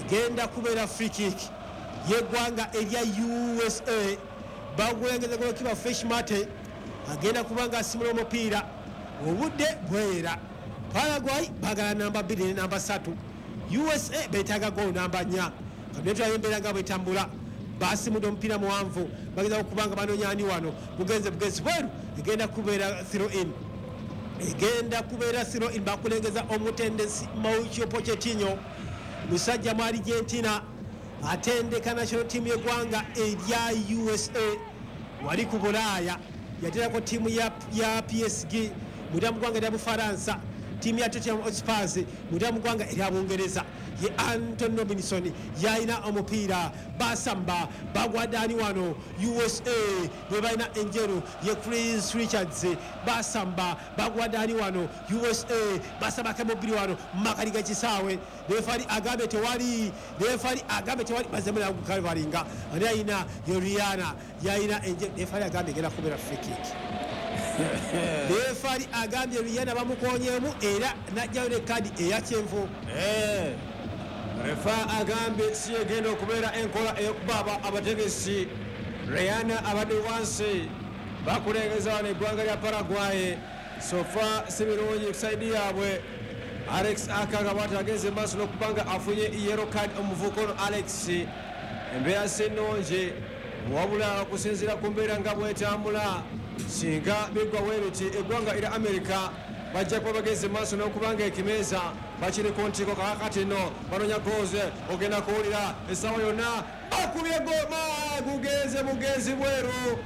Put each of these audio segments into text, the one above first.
egenda kubeera free kick yeggwanga erya USA. Bagulengeza golokipa Fresh Mate agenda kubanga asimula omupiira. Obudde bwera. Paraguay bagala namba 2 ne namba 3. USA betaaga goal namba 4. Kabinetwa yembera nga bwetambula. Basimudde omupiira muwanvu bageza okubanga banonyani wano bugenze bweru egenda kubeera 0-in. Egenda kubeera 0-in. Bakulengeza omutendesi Mauricio Pochettino musajja mu Argentina atendeka national team yeggwanga erya USA. Wali ku Bulaaya yaterako tiimu ya PSG mudamu gwanga erya Bufaransa, tiimu ya Tottenham Hotspur mudamu gwanga erya Bungereza. Ye Anthony Robinson yalina omupiira basamba bagwadani wano USA bwe balina enjeru ye Chris Richards basamba bagwadani wano USA basamba kamubiri wano makali ga kisaawe. Refari agambe tewali bazemera kukalvaringa ani ayina Yoriana yalina enjeru. Refari agambe genda kubera free kick. Refari agambe Yoriana bamukonyemu era najjayo ne kadi eya kyenvu. Refa agambe si egenda okubeera enkola ey'okubaba abategesi. Rihanna abadde wansi bakulengeza wano eggwanga lya Paraguay. Sofa si birungi kusaidi yaabwe. Alex Akaga bwatageze maaso n'okubanga afunye yellow card omuvubuka ono Alex. Embeera si nnungi wabula okusinziira ku mbeera nga bwetambula singa biggwa bwe biti eggwanga erya America bajja kuba bageze maaso n'okubanga ekimeeza bakiri ku ntiko kakati nno banonya gooze ogenda kuwulira essaawa yonna bakubye goma bugenzi bweru.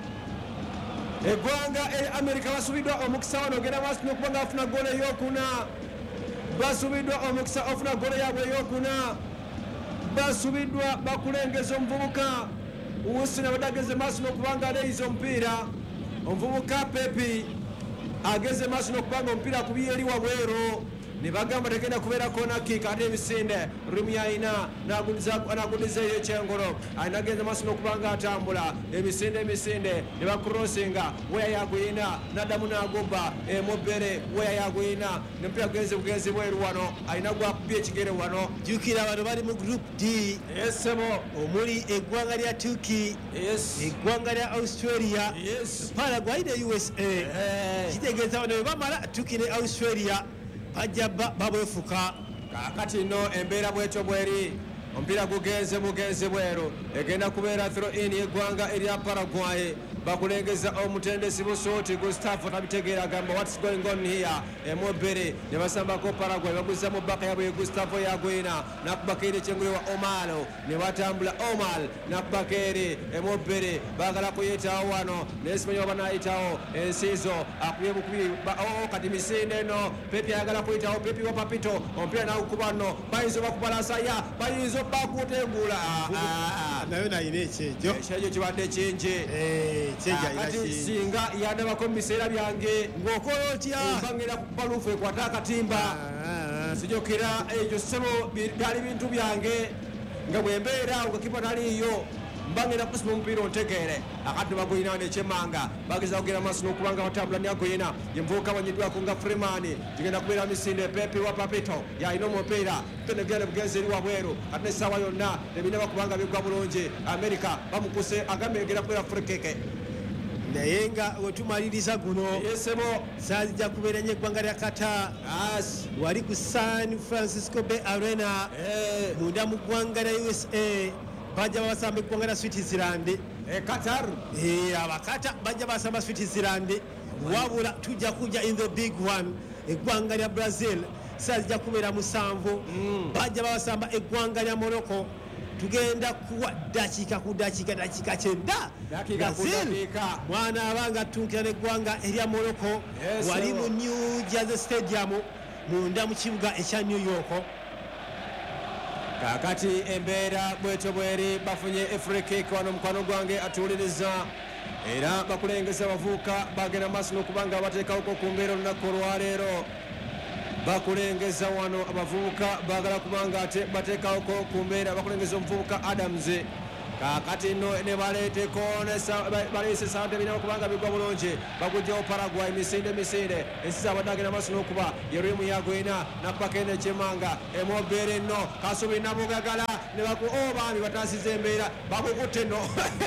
Eggwanga eri America basubiddwa omukisa wano ogenda maaso n'okubanga afuna goolo ey'okuna. Basubiddwa omukisa ofuna goolo yaabwe ey'okuna. Basubiddwa bakulengeza omuvubuka Usina badageze maaso n'okubanga aleeyiza omupiira. Omuvubuka Pepi ageze maaso n'okubanga omupiira akubiye eri wabweru. Ne bagamba tegenda kubeera kona kick ate emisinde rimu yalina anaguliza ekyengolo anagenda maaso n'okubanga atambula emisinde ne bakurosinga weya yaguyina naddamu n'agubba emubbere weya yaguyina n'omupiira bugenzi bweru wano alina gwakubye ekigere wano. Jukira bano bali mu group D. Yesemo omuli eggwanga lya Turkey, eggwanga lya Australia, Paraguay ne USA. Kitegeeza bano bwe bamala Turkey ne Australia bajja babwefuka. Kakati nno embeera bwetyo bweri omupiira gugenze bweru egenda kubeera 3-in yeggwanga erya Paraguay. Bakulengeza omutendesi Busooti Gustavo tabitegeera agamba what's going on here. Emubbere ne basambako Paraguay baguza mu bbaka yabwe Gustavo yagwina nakubaka eri ekyengule wa Omalo ne batambula Omal nakubaka eri emubbere baagala kuyitawo wano nesimanyi oba nayitawo ensiizo akubye bukubi kati misinde eno Pepi ayagala kuyitawo Pepi wa Papito omupiira nagukuba nno bayinza bakubalasaya bayinza bakutengula nayo nayina ekyejo kibadde kingi. Kati singa yandabako mu biseera byange ng'okola otya mbangera kubalufu ekwata akatimba sijokera ekyo ssebo byali bintu byange nga bwembeera ngakipa taliiyo mbangera kusima omupiira ontegeere akati bagulina nekyemanga bageza kugera maaso n'okubanga batambula nyagoyina yemuvubuka banyiddwako nga Freeman kigenda kubeera misinde Pepe wa Papito yalina omupiira tenegere bugenzi eri wabweru ate n'essaawa yonna nebina bakubanga biggwa bulungi. America bamukuse agambe egenda kubeera free kick. Naye nga wetumaliriza guno yesemo sajja kubeera nnyo eggwanga lya Qatar. Wali ku San Francisco Bay Arena munda mu ggwanga lya USA bajja babasamba eggwanga lya Switzerland. Qatar abakata bajja basamba Switzerland wabula tujja kujja in the big one eggwanga lya Brazil sajja kubeera 7 bajja babasamba eggwanga lya Morocco. Tugenda kuwa dakika 9 mwana abanga tunkira n'eggwanga erya Morocco wali mu New Jersey Stadium munda mu kibuga ekya New York. Kakati embeera bwetyo bweri bafunye free kick wano mukwano gwange atuuliriza era bakulengeza abavubuka bagenda maaso n'okubanga bateekawoko ku mbeera olunaku olwaleero. Bakulengeza wano abavubuka bagala kubanga ate bateekawoko ku mbeera bakulengeza omuvubuka Adams kakati nno ne baleeteko baleese sante birina okubanga bigwa bulungi bagujjawo Paraguay misinde ensi zaabadde agenda maaso n'okuba Yeremu Yagwena nakubakende Chemanga Emobere nno Kasubi Nabugagala ne baami bataasiza embeera bakukutte nno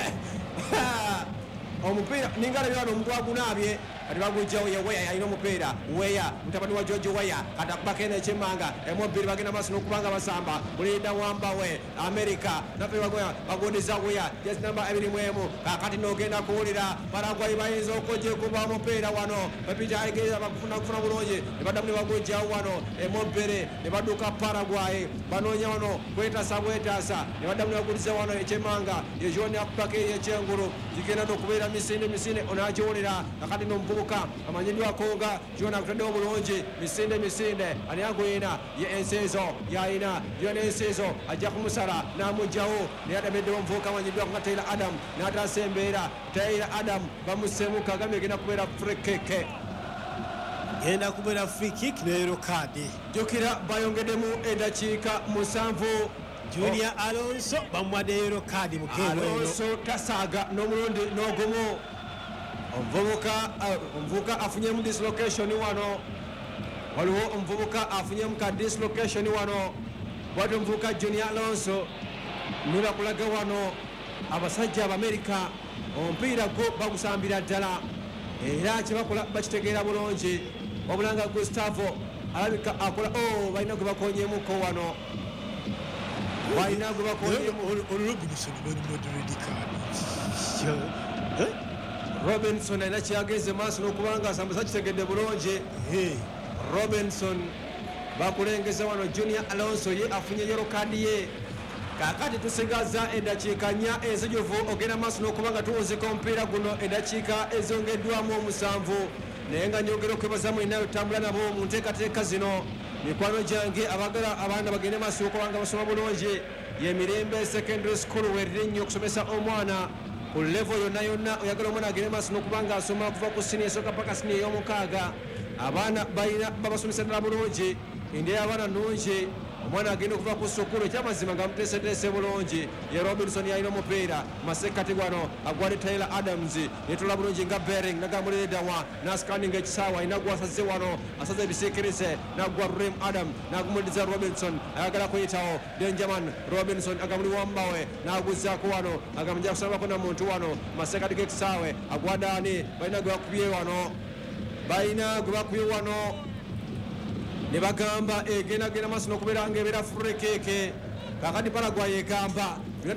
omupiira ningala byano omuntu agunaabye kati bagujjawo ye Weya alina omupiira Weya mutabani wa George Weya kati akubakende Chemanga Emobere bagenda maaso n'okubanga basamba Mulinda Wambawe America nafe bagondeza Weya jesi namba 21 kakati n'ogenda kuwulira Paraguay bayinza okujja kuba omupiira wano bapita aligeza bakufuna bulungi ne baddamu ne bagujjawo wano Emobere ne badduka Paraguay banoonya wano bwetaasa ne baddamu ne baguliza wano Chemanga yejoni akubakende ekyengulu zigenda n'okubeera misinde onaakiwulira kakati n'omuvubuka amanyiddwa Konga jona akutaddewo bulungi misinde ani Yagwena ye enseezo yalina yona enseezo ajja kumusala n'amugjawo naye adabeddewo omuvubuka amanyiddwa nga Taylor Adam n'ataasa embeera Taylor Adam bamusemuka agambye egenda kubeera free kick genda kubeera free kick ne yellow card jjukira bayongeddemu eddakiika 7 Junior Alonso bamuwadde yellow card mu keewo Alonso tasaaga n'omulundi n'ogumu omuvubuka afunyemu dislocation wano waliwo omuvubuka afunyemu ka dislocation wano bwati omuvubuka Junior Alonso nibakulaga wano abasajja Abamerika omupiira gwo bagusambira ddala era kyebakola bakitegeera bulungi wabulanga Gustavo alabika akola balina gwe bakonyemuko wano balina gwe bakonyemu Robinson alina kyageze maaso n'okubanga asambuza kitegedde bulungi Robinson bakulengeza wano Junior Alonso ye afunye yellow card ye kakati tusigaza eddakiika 4 enzijuvu ogenda maaso n'okubanga tuwunzika omupiira guno eddakiika ezongeddwamu 7 naye nga nyongera okwebaza mulina otambula nabo mu nteekateeka zino mikwano gyange abagala abaana bagende maaso okubanga basoma bulungi ye Mirembe Secondary School weriri nnyo okusomesa omwana ku level yonna oyagala omwana agende maaso n'okubanga asoma kuva ku siniya esooka paka siniya ey'omukaaga abaana balina babasomesa ddala bulungi endya y'abaana nnungi omwana agenda okuva ku sukulu ekyamazima nga muteeseteese bulungi ye Robinson yalina omupiira masekati wano agwadde Taylor Adams yetola bulungi nga Bering nagamuleedawa nasikaninga ekisaawa alina gwasaze wano asaze ebisiikirize nagwa Rem Adam nagumuliza Robinson ayagala kuyitawo Benjamin Robinson agamuli Wambawe naguzaako wano agamujja kusabako na muntu wano masekati g'ekisaawe agwadde ani balina gwe bakubye wano ne bagamba egenda maaso n'okubeera ng'ebeera free kick kakati Paraguay egamba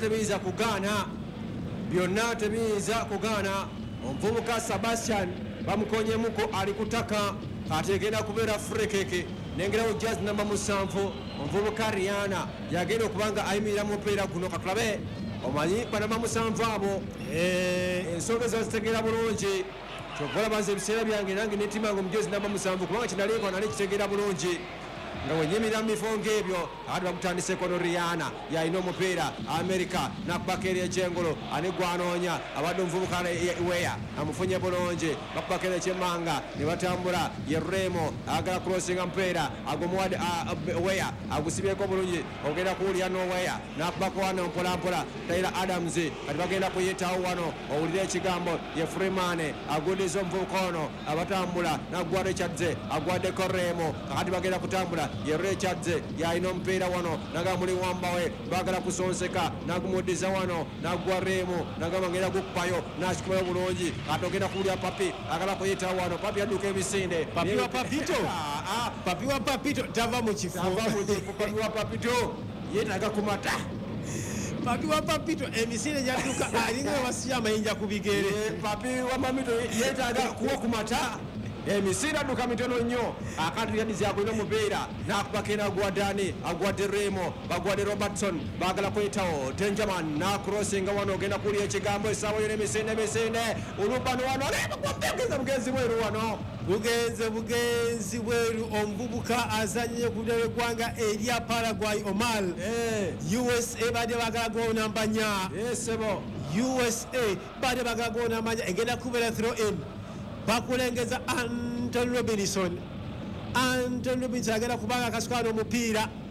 byonna tebiyinza kugaana omuvubuka Sebastian bamukonyemuko ali kutaka kati egenda kubeera free kick nengerawo jazz namba 7 omuvubuka Rihanna yagenda okubanga ayimirira mu mupiira guno katulabe omanyi banamba 7 abo ensonga ezazitegeera bulungi kyokola banze ebiseera byange nange netimanga omujozi namba 7 kubanga kinaliko nali kitegeera bulungi nga wenyimirira mu bifo ng'ebyo ati bakutandiseko no Rihanna yalina omupiira America nakubaka eri ekyengulu ani gwanoonya abadde omuvubuka Weya amufunye bulungi bakubaka eri ekyemmanga ne batambula Yeremo agala crossinga mupiira agumuwadde Weya agusibyeko bulungi ogenda kuwulira n'Oweya nakubako wano mpolampola Taylor Adams kati bagenda kuyitawo wano owulire ekigambo ye Freeman agundiza omuvubuka ono abatambula nagwadde Kyadze agwadde Koremo kakati bagenda kutambula ye Richards yalina omupiira wano nagamba muli Wambawe bagala kusonseka nagumuddiza wano nagwa Remu nagamba ngenda gukupayo nakikubayo bulungi ate ogenda kuwulira Papi agala kuyitawo wano Papi adduka emisinde Papi wa Papito tava mu kifo Papi wa Papito yeetaaga kumata Papi wa Papito emisinde gyadduka alinga wasiya amayinja ku bigere Papi wa Mamito yeetaaga kuwa kumata emisinde adduka mitono nnyo akati yadiza akulina omupiira nakubakena agwadde agwadde Remo bagwadde Robertson bagala kuyitawo Benjamin nakrossinga wano ogenda kuwulira ekigambo essaawa yo n'emisinde olubano wano bugenzi bweru wano bugenzi bweru omuvubuka azanye ku ggwanga erya Paraguay Omar USA badde bagala gwonamba nya USA badde bagala gwonamba nya egenda kubeera throw in bakulengeza Anthony Robinson agenda kubanga akasukana omupiira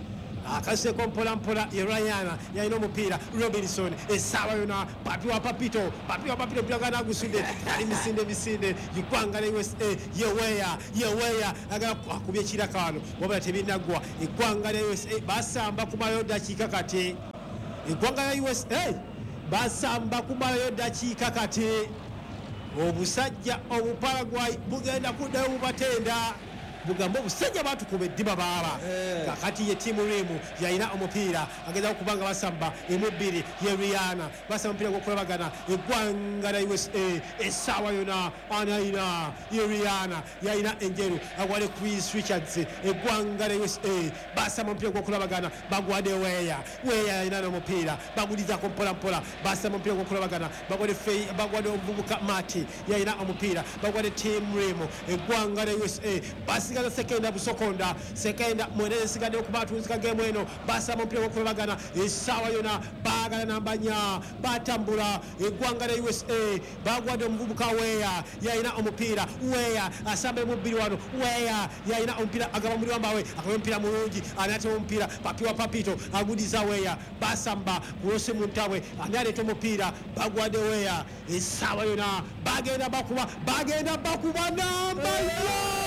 akaseko mpolampola ye Ryan yalina omupiira Robinson essaawa yona papi wa papito byagana agusudde ali misinde igwanga ne USA yeweya agala akubye ekiraka wano wabula tebinaggwa eggwanga lya USA basamba kumalayo dakiika kati eggwanga lya USA basamba kumalayo dakiika kati obusajja obupalagwayi bugenda kuddayo bubatenda bugamba obusajja batukuba eddiba baaba kakati ye tiimu rimu yalina omupiira agezaho kubanga basamba emubbiri ye Rihanna basamba omupiira gwokulabagana eggwanga lya USA essaawa yona anayina ye Rihanna yalina enjeru agwale Chris Richards eggwanga lya USA basamba omupiira gwokulabagana bagwadde weya yalina n'omupiira bagulizako mpolampola basamba omupiira gwokulabagana bagwadde omuvubuka Mati yalina omupiira bagwadde tiimu rimu eggwanga lya USA basigaza sekenda busokonda sekenda mwenene sigadde okubatunzika gemu eno basamba omupiira gwokulabagana essaawa yona baagala nambanya batambula eggwanga lya USA bagwadde omuvubuka weya yalina omupiira weya asamba emubbiri wano weya yalina omupiira agaba muri wambawe akaba omupiira mulungi anaate omupiira papi wa papito agudiza weya basamba kulosi muntabwe ani aleeta omupiira bagwadde weya essaawa yona bagenda bakuba nambanya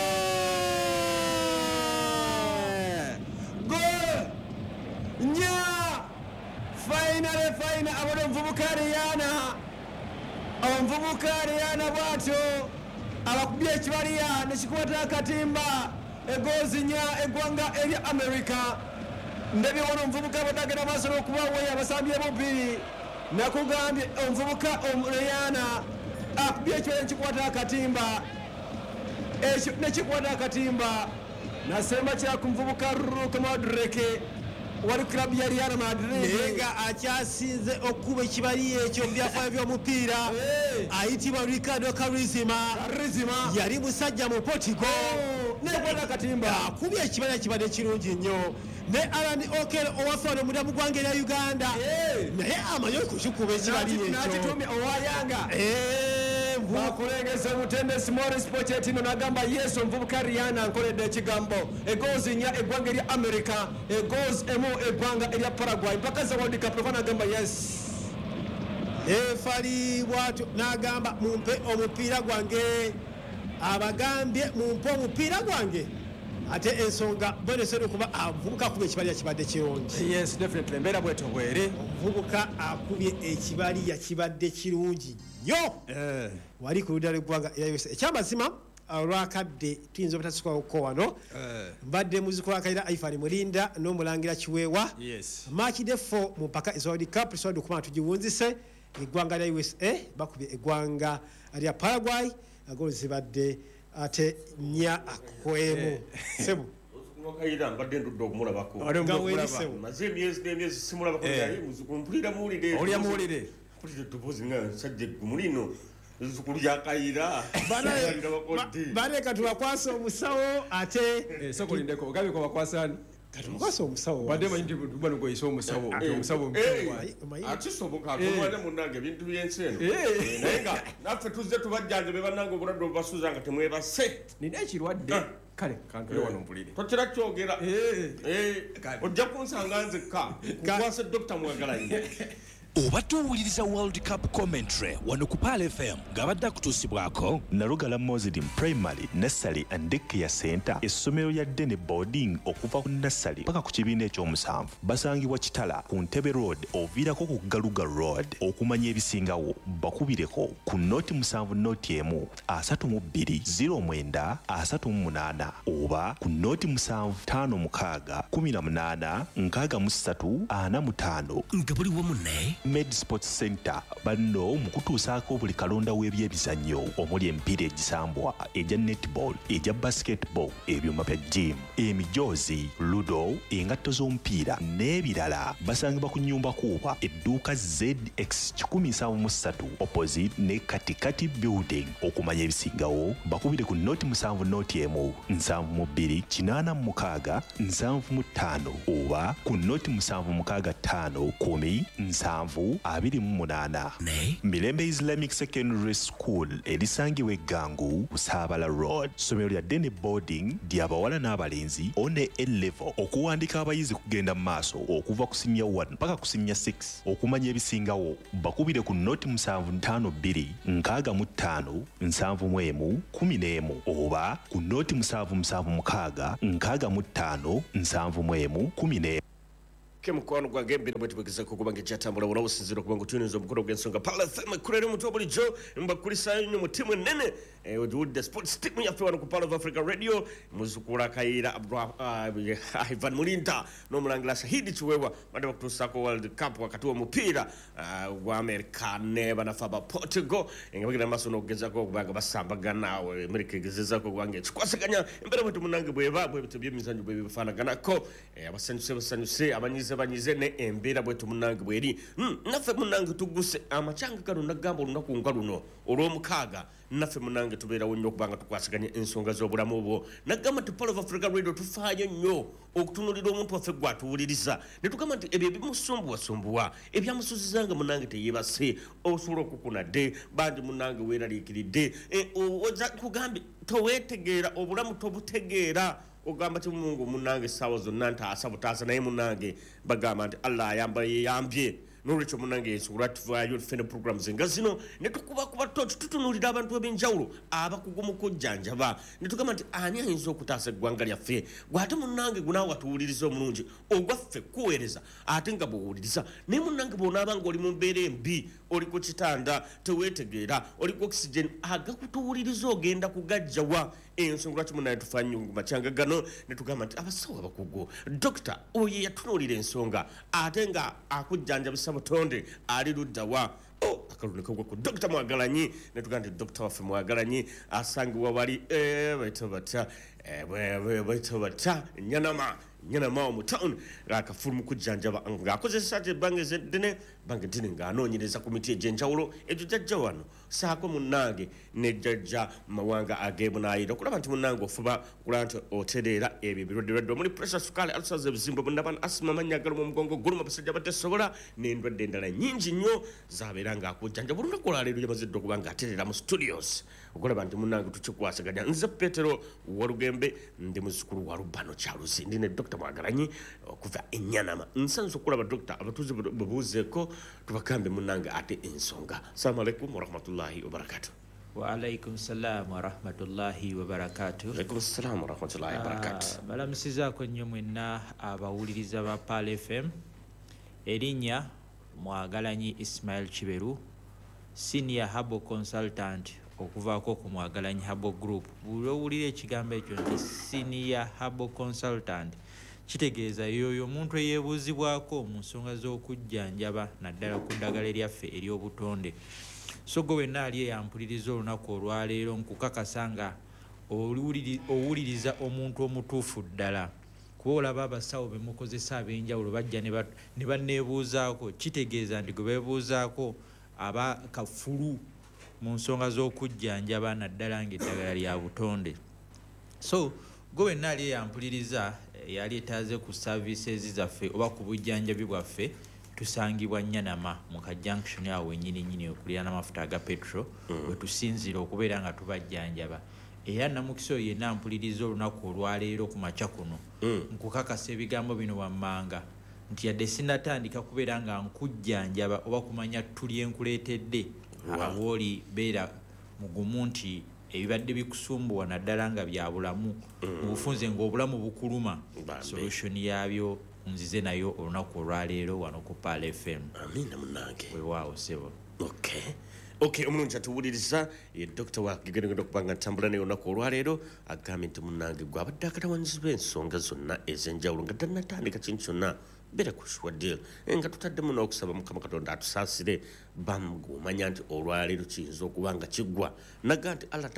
nya final abona omuvubuka Rihanna bwatyo abakubye ekibaliya nekikwata akatimba egoozi nya eggwanga erya America ndabibona omuvubuka batagenda maaso n'okuba weya abasambye bubiri nakugambye omuvubuka Rihanna akubye ekibaliya nekikwata akatimba ekyo nekikwata akatimba nasemba kyakumvubuka Luka Modric wali club ya Real Madrid nenga akyasinze okuba ekibaliya ekyo byafaayo by'omupiira ayitibwa Ricardo Quaresma yali musajja mu Portugal nekwata katimba akubye ekibaliya kibadde kirungi nnyo ne Alan Okello owafano mudamu gwange ya Uganda naye amanyi okukikuba ekibaliya ekyo nakitumye owayanga bakulengeza omutendesi Morris Pochettino n'agamba yesu omuvubuka Rihanna nkoledde ekigambo egoozi nya eggwanga erya America egoozi emu eggwanga erya Paraguay mpaka za World Cup n'agamba yes efali bwatyo n'agamba mumpe omupiira gwange abagambye mumpe omupiira gwange ate ensonga bwenesere okuba avubuka akubye ekibaliya kibadde kirungi yes definitely embeera bwetyo bwere omuvubuka akubye ekibaliya kibadde kirungi nnyo wali ku ludda lw'eggwanga erya USA ekyamazima olwakadde tuyinza obutasukako wano mbadde muzikulakayira Aifani Mulinda n'omulangira Kiweewa March day 4 mu mpaka eza World Cup tusobodde okuba tugiwunzise eggwanga lya USA bakubye eggwanga lya Paraguay agolo zibadde ate nya akwemu sebu kayira mbadde ndudde okumulabako maze emyezi simulabako naye mpulira muwulire mpulira eddoboozi nga sajja eggumu lino ezzukulu lya Kayira baleka tubakwasa omusawo ate sokolindeko ogabeko bakwasani katubakwasa omusawo badde manyi nti bano goyisa omusawo akisoboka atomwana munnange ebintu byensi eno naye nga naffe tuzze tubajjanjabe bannange obulwadde obubasuuza nga temwebase nina ekirwadde kale kantule wano mpulire tokira kyogera ojja kunsanga nzekka kukwasa Dr. Mwagalayi obadde owuliriza World Cup commentary wano ku Pal FM ng'abadde akutuusibwako Nalugala Muslim Primary Nursery and Daycare Center essomero lya Dene Boarding okuva ku nursery paka ku kibiina ekyomusanvu basangibwa Kitala ku Ntebe Road oviirako ku Galuga Road okumanya ebisingawo bakubireko ku noti 7 noti 1 32 09 38 oba ku noti 7 5 6 18 63 nga buli wamu ne Med Sports Center banno mukutuusaako buli kalonda w'ebyebizannyo omuli emipiira egisambwa egya netball egya basketball ebyuma bya gym emijoozi ludo engatto z'omupiira n'ebirala basangibwa ku nnyumba kuuba edduuka ZX 173 opposite ne Katikati building okumanya ebisingawo bakubire ku noti 7 noti 1 72 86 75 oba ku noti 765 10 7 728 Mirembe Islamic Secondary School erisangibwa Gangu Busabala Road somero lya Dene Boarding ly'abawala n'abalenzi one A-level okuwandika abayizi kugenda mu maaso okuva ku senior 1 mpaka ku senior 6 okumanya ebisingawo bakubire ku noti 752 65 71 11 oba ku noti 776 65 71 11 Mukwano gwa gembe bwe tubegeza ko kubange cyatambula wona usizira kubango tunizo mukoro gwensonga Pala FM kurere muto buli jo mbakulisa nyo mutimu nene with the sports team ya fwana ku Pala of Africa Radio muzukura kaira Ivan Mulinda no mulangila Shahidi Chiwewa banda bakutusako World Cup wakati wa mupira wa America neba na faba Portugal ngabagira maso no kugeza ko kubanga basambaga nawe America gezeza ko gwange chikwasaganya imbere mutu munange bweba bwe bitubye mizanju bwe bifana ganako abasanyuse abanyize ne embera bwe tumunange bweri nafe munange tuguse amachanga kano nagambo lunakunga luno olw'omukaaga nafe munange tubeera wonnyo okubanga tukwasiganya ensonga z'obulamu bwo nagamba nti Pala of Africa Radio tufaayo nnyo okutunulira omuntu waffe gwatuwuliriza ne tugamba nti ebyo ebimusumbuwasumbuwa ebyamusuzizanga munange teyeebase osobola okukunadde bandi munange weeraliikiridde kugambe toweetegeera obulamu tobutegeera ogamba ti Mungu munange sawa zonna ntaasabutaasa naye munange bagamba nti Allah yambye n'olwekyo munange ensubula tuvaayo tufene programs nga zino ne tukuba tutunulira abantu ab'enjawulo abakugu mu kujjanjaba ne tugamba nti ani ayinza okutaasa eggwanga lyaffe gwate munange gunaawe watuwuliriza omulungi ogwaffe kuweereza ate nga bwowuliriza naye munange bw'onaaba nga oli mu mbeera embi oli ku kitanda teweetegeera oli ku oxygen agakutuwuliriza ogenda kugajjawa ensonga lwaki munange tufaanyo macanga gano ne tugamba nti abasawo abakugu dokita oyo yatunuulira ensonga ate nga akujjanjabisa butonde ali luddawa akaluneka gwa ku Dr. Mwagalanyi ne tugamba nti Dr. waffe Mwagalanyi asangibwa bali baita Nyanama omutown akafulu mu kujjanjaba ng'akozesa bange zeddene bange dini ng'anoonyereza ku miti egy'enjawulo egyo jjajja wano saako munnange ne jjajja mawanga ag'ebunaayira okulaba nti munnange ofuba okulaba nti otereera ebyo ebirwadde omuli pressure sukaali alsaza ebizimba bonnabana asima amannya agaluma omugongo guluma basajja batesobola n'endwadde endala nnyingi nnyo zabeera ng'akujjanjaba olunaku olwaleero yamazidde okuba ng'atereera mu studios okulaba nti munnange tukikwasaganya nze Petero Walugembe ndi muzzukulu wa Lubano Kyaluzi ndi ne Dr. Mwagalanyi okuva Enyanama nsanze okulaba Dr. abatuuze babuuzeeko tubagambe munnange ate ensonga. Assalamu alaikum warahmatullahi wabarakatuh. Wa alaikum salam warahmatullahi wabarakatuh. Alaikum salam warahmatullahi wabarakatuh. Balamusizaako nnyo mwenna abawuliriza ba Pala FM. Erinnya Mwagalanyi Ismail Kiberu, Senior Herbal Consultant okuvaako ku Mwagalanyi Herbal Group. Buli owulira ekigambo ekyo nti Senior Herbal Consultant kitegeeza yoyo omuntu eyeebuuzibwako mu nsonga z'okujjanjaba naddala ku ddagala eryaffe ery'obutonde. So gwe wenna ali eyampuliriza olunaku olwaleero nkukakasa nga owuliriza omuntu omutuufu ddala kuba olaba abasawo be mukozesa ab'enjawulo bajja ne banneebuuzaako kitegeeza nti gwe beebuuzaako aba kafulu mu nsonga z'okujjanjaba naddala ng'eddagala lya butonde. So gwe wenna ali eyampuliriza yali etaaze ku services zaffe oba ku bujjanjabi bwaffe tusangibwa Nyanama mu ka junction awo nyini okulira n'amafuta aga petro we tusinzira okubeera nga tubajjanjaba. Era namukisa yenna ampuliriza olunaku olwaleero ku makya kuno nkukakasa ebigambo bino wammanga nti yadde sinnatandika kubeera nga nkujjanjaba oba kumanya tuli enkuleetedde awooli beera mugumu nti ebibadde bikusumbuwa naddala nga bya bulamu mu bufunze ng'obulamu bukuluma solution yabyo nzize nayo olunaku olwaleero wano ku Pala FM. Amina munnange. Weewaawo ssebo. Okay, omulungi atuwuliriza ye Dr. Wakigenda okubanga ntambula naye olunaku olwaleero agambye nti munnange gwe abadde akatawanyizi b'ensonga zonna ez'enjawulo nga tannatandika kintu kyonna beera kushwa deal nga tutaddemu n'okusaba Mukama Katonda atusaasire bamugumanya nti olwaleero kiyinza okuba nga kiggwa naga nti Allah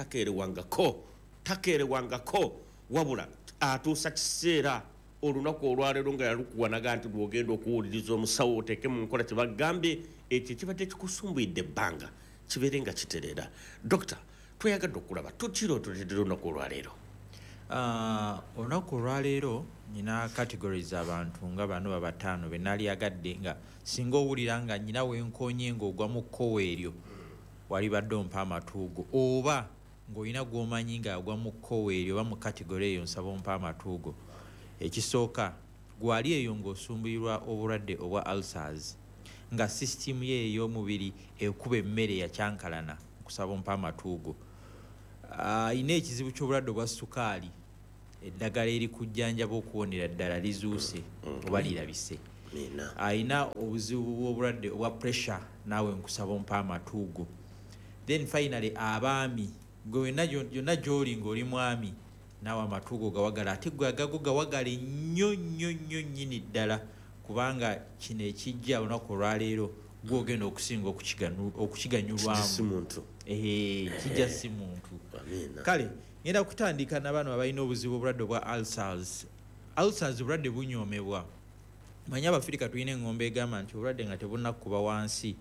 takeerewangako wabula atuusa kiseera olunaku olwaleero nga yalukuwa naga nti lwogenda okuwuliriza omusawo oteeke mu nkola kye bagambye ekyo kibadde kikusumbuyidde ebbanga kibeere nga kitereera. Dokita tweyagadde okulaba tukira otuleetera olunaku olwaleero. Olunaku olwaleero nina categories abantu nga bano babataano be naalyagadde nga singa owulira nga nnyina wenkonye ng'ogwa mu kkowa eryo wali badde ompa amatuugo oba ng'olina gw'omanyi ng'agwa mu kkowa eryo oba mu category eyo nsaba ompa amatuugo. Ekisooka gwali eyo ng'osumbuyirwa obulwadde obwa ulcers nga sisitimu ye ey'omubiri ekuba emmere yakyankalana nkusaba ompa amatuugo. Ayina ekizibu ky'obulwadde obwa sukaali eddagala erikujjanjaba okuwonera ddala lizuuse oba lirabise. Ayina obuzibu bw'obulwadde obwa pressure naawe nkusaba ompa amatuugo. Then finally abaami gwe yonna gy'oli ng'oli mwami naawe amatuugo gawagala ate gwe agago gawagale nnyo nnyini ddala kubanga kino ekijja olunaku olwaleero gwogenda okusinga okukiganyulwamu kijja si muntu. Kale ngenda kutandika na bano abalina obuzibu obulwadde obwa ulcers. Ulcers bulwadde bunyoomebwa. Manyi Abafirika tulina engombe egamba nti obulwadde nga tebunnakuba wansi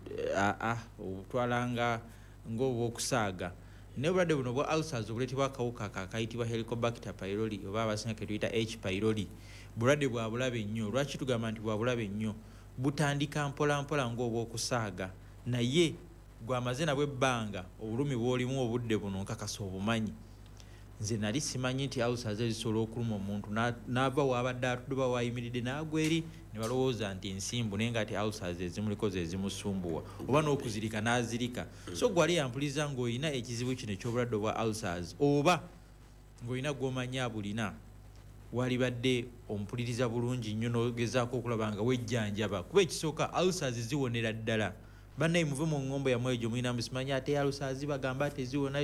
obutwalanga ng'obwokusaaga. Naye obulwadde buno obwa ulcers obuleetebwa akawuka akayitibwa Helicobacter pylori oba abasinga ke tuyita H. pylori. Bulwadde bwa bulabe nnyo. Lwaki tugamba nti bwa bulabe nnyo? Butandika mpola ng'obwokusaaga naye gwamaze nabwo ebbanga obulumi bw'olimu obudde buno nkakasa obumanyi. Nze nali simanyi nti ulcers zisobola okuluma omuntu n'ava wabadde atudde oba wayimiridde n'agwa eri ne balowooza nti nsimbu naye nga ati ulcers ezimuliko ze zimusumbuwa oba n'okuzirika n'azirika. So gwali yampuliza ng'olina ekizibu kino eky'obulwadde obwa ulcers oba ng'olina gw'omanya bulina walibadde ompuliriza bulungi nnyo n'ogezaako okulaba nga wejjanjaba kuba ekisooka ulcers ziwonera ddala. Bannaye muve mu ngombo yammwe egyo mulina musimanyi ate ulcers bagamba teziwona.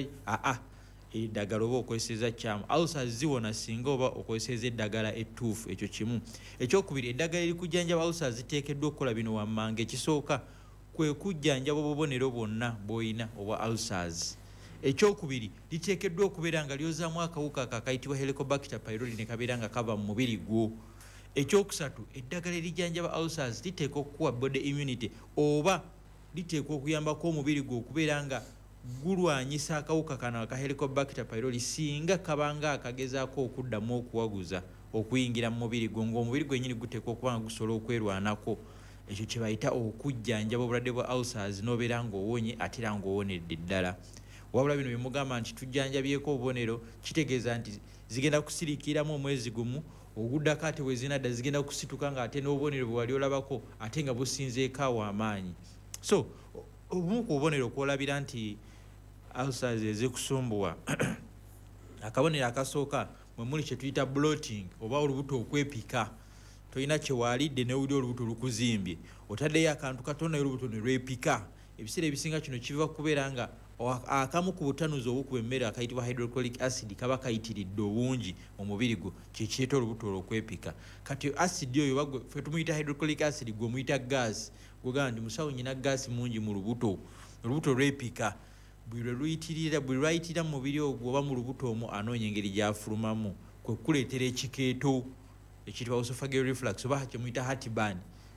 Eddagala oba okozeseza kyamu. Ulcers ziwona singa oba okozeseza eddagala ettuufu. Ekyo kimu. Ekyokubiri eddagala erikujjanjaba ulcers ziteekeddwa okukola bino wammanga. Ekisooka kwe kujjanjaba obubonero bwonna bw'olina obwa ulcers. Ekyokubiri liteekeddwa okubeera nga lyozaamu akawuka akayitibwa Helicobacter pylori ne kabeera nga kava mu mubiri gwo. Ekyokusatu eddagala erijjanjaba ulcers liteekwa okukuwa body immunity oba liteekwa okuyambako omubiri gwo okubeera nga gulwanyisa akawuka kano aka Helicobacter pylori singa kabanga akagezaako okuddamu okuwaguza okuyingira mu mubiri gwo ng'omubiri gwennyini guteekwa okuba nga gusobola okwerwanako. Ekyo kye bayita okujjanjaba obulwadde bwa ulcers n'obeera ng'owonye ate era ng'owonedde ddala. Wabula bino bye mugamba nti tujjanjabyeko obubonero kitegeeza nti zigenda kusiriikiramu omwezi gumu oguddako ate bwe zinadda zigenda kusituka nga ate n'obubonero bwe wali olabako ate nga businzeeko awo amaanyi. So obumu ku bubonero kwolabira nti ulcers ezikusumbuwa akabonero akasooka mwe muli kye tuyita bloating oba olubuto okwepika. Tolina kye waalidde newulira olubuto lukuzimbye otaddeyo akantu katono olubuto ne lwepika. Ebiseera ebisinga kino kiva kubeera nga akamu ku butanuzi obukuba emmere akayitibwa hydrochloric acid kaba kayitiridde obungi mu mubiri gwo kyekireeta olubuto olwo okwepika. Kati acid oyo ffe tumuyita hydrochloric acid gwe omuyita gas gwogamba nti musawo nyina gaasi mungi mu lubuto lwepika. Bwe lwayitirira mu mubiri ogwo oba mu lubuto omwo anoonya engeri gy'afulumamu kwe kuleetera ekikeeto ekiyitibwa esophageal reflux oba kyemuyita heartburn.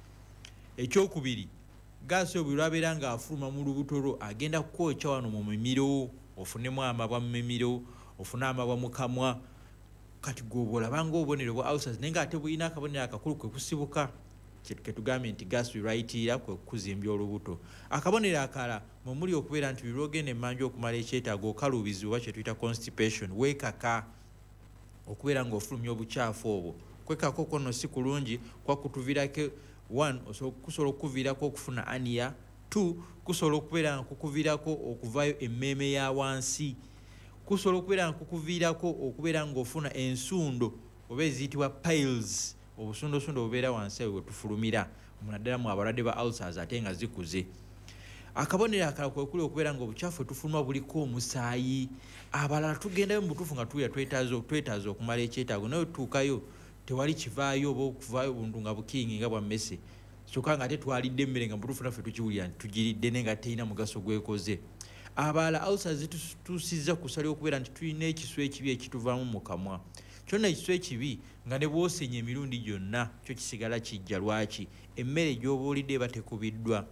Ekyokubiri gaasi oyo bwe lwabeera ng'afuluma mu lubuto lwo agenda kukwokya wano mu mimiro ofunemu amabwa mu mimiro ofune amabwa mu kamwa. Kati gwe olabanga obubonero bwa ulcers naye ng'ate bulina akabonero akakulu kwe kusibuka ketugambye nti gaasi lwayitirira kwe kuzimbya olubuto. Akabonero akalala mwe muli okubeera nti bwe lwogenda emmanja okumala ekyetaago okaluubizi oba kye tuyita constipation weekaka okubeera ng'ofulumya obukyafu obwo. Kwekaka okwo nno si kulungi kwakutuviirako 1 kusobola okukuviirako okufuna ania. 2 kusobola okubeera nga kukuviirako okuvaayo emmeeme ya wansi. Kusobola okubeera nga kukuviirako okubeera ng'ofuna ensundo oba eziyitibwa piles obusundosundo obubeera wansi awo wetufulumira naddala mu abalwadde ba ulcers ate nga zikuze. Akabonero akalala kwe kuli okubeera ng'obukyafu wetufuluma buliko omusaayi. Abalala tugendayo mu butuufu nga tuya twetaaza okumala ekyetaago naye tutuukayo tewali kivaayo oba okuvaayo buntu nga bukingi nga bwa mmese kyokka nga ate twalidde emmere nga mutuufu naffe tukiwulira nti tugiridde naye nga terina mugaso gwekoze. Abalala ulcers zitutuusizza kusala okubeera nti tulina ekiswa ekibi ekituvaamu mu kamwa. Kyonna ekiswa ekibi nga ne bw'osenya emirundi gyonna kyo kisigala kijja. Lwaki? Emmere gy'oba olidde eba tekubiddwa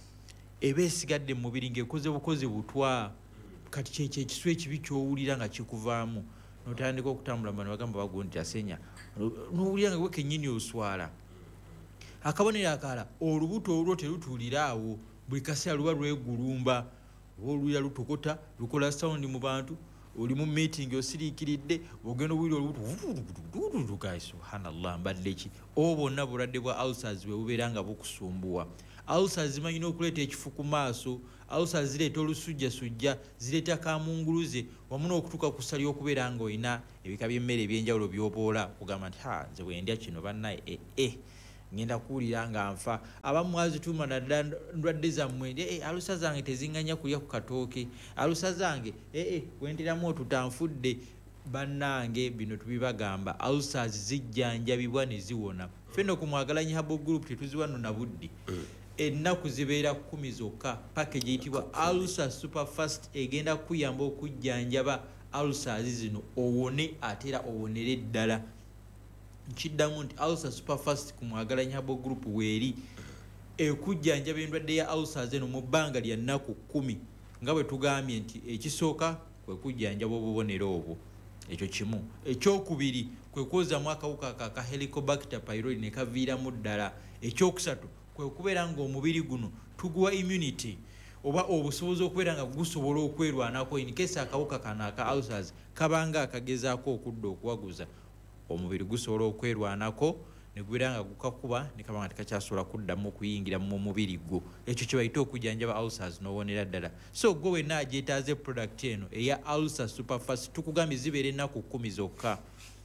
eba esigadde mu mubiri ng'ekoze bukozi butwa. Kati kyekyo ekiswa ekibi ky'owulira nga kikuvaamu notandika okutambula bano bagamba bagundi asenya n'owulira nga gwe kennyini oswala akabonero akalala olubuto olwo terutuulira awo buli kaseera luba lwegulumba oba oluya lutokota lukola sound mu bantu oli mu meeting osiriikiridde ogenda owulira olubuto guys subhanallah mbadde ki obo bonna bulwadde bwa ulcers bwe bubeera nga bukusumbuwa ulcers zimanyina okuleeta ekifu ku maaso ulcers zireeta olusujjasujja zireeta kamunguluze wamu n'okutuuka ku ssali okubeera nga olina ebika by'emmere ebyenjawulo by'oboola kugamba nti nze bwendya kino bannaye ngenda kuwulira nga nfa abamu mwazituuma naddala ndwadde zammwe alusa zange tezinganya kulya ku katooke alusa zange bwenteramu otutanfudde bannange bino tubibagamba ulcers zijjanjabibwa ne ziwona ffenno ku Mwagalanyi Herbal Group tetuziwa nno na buddi ennaku zibeera 10 zokka package eyitibwa ulcer super fast egenda kuyamba okujjanjaba ulcers zino owone ate era owonere ddala nkiddamu nti ulcer super fast ku Mwagalanyi Herbal Group weeri ekujjanjaba endwadde ya ulcers eno mu bbanga lya nnaku 10 nga bwe tugambye nti ekisooka kwe kujjanjaba obubonero obwo ekyo kimu ekyokubiri kwe kwozamu akawuka ka Helicobacter pylori ne kaviiramu ddala ekyokusatu kwe kubeera nga omubiri guno tuguwa immunity oba obusobozi okubeera nga gusobola okwerwanako in case akawuka kano aka ulcers kabanga akagezaako okudda okuwaguza omubiri gusobola okwerwanako ne gubeera nga gukakuba ne kaba nga tekakyasobola kuddamu okuyingira mu mubiri gwo ekyo kye bayita okujjanjaba ulcers n'owonera ddala so gwe wenna agyetaaze product eno eya ulcer super fast tukugambye zibeera ennaku 10 zokka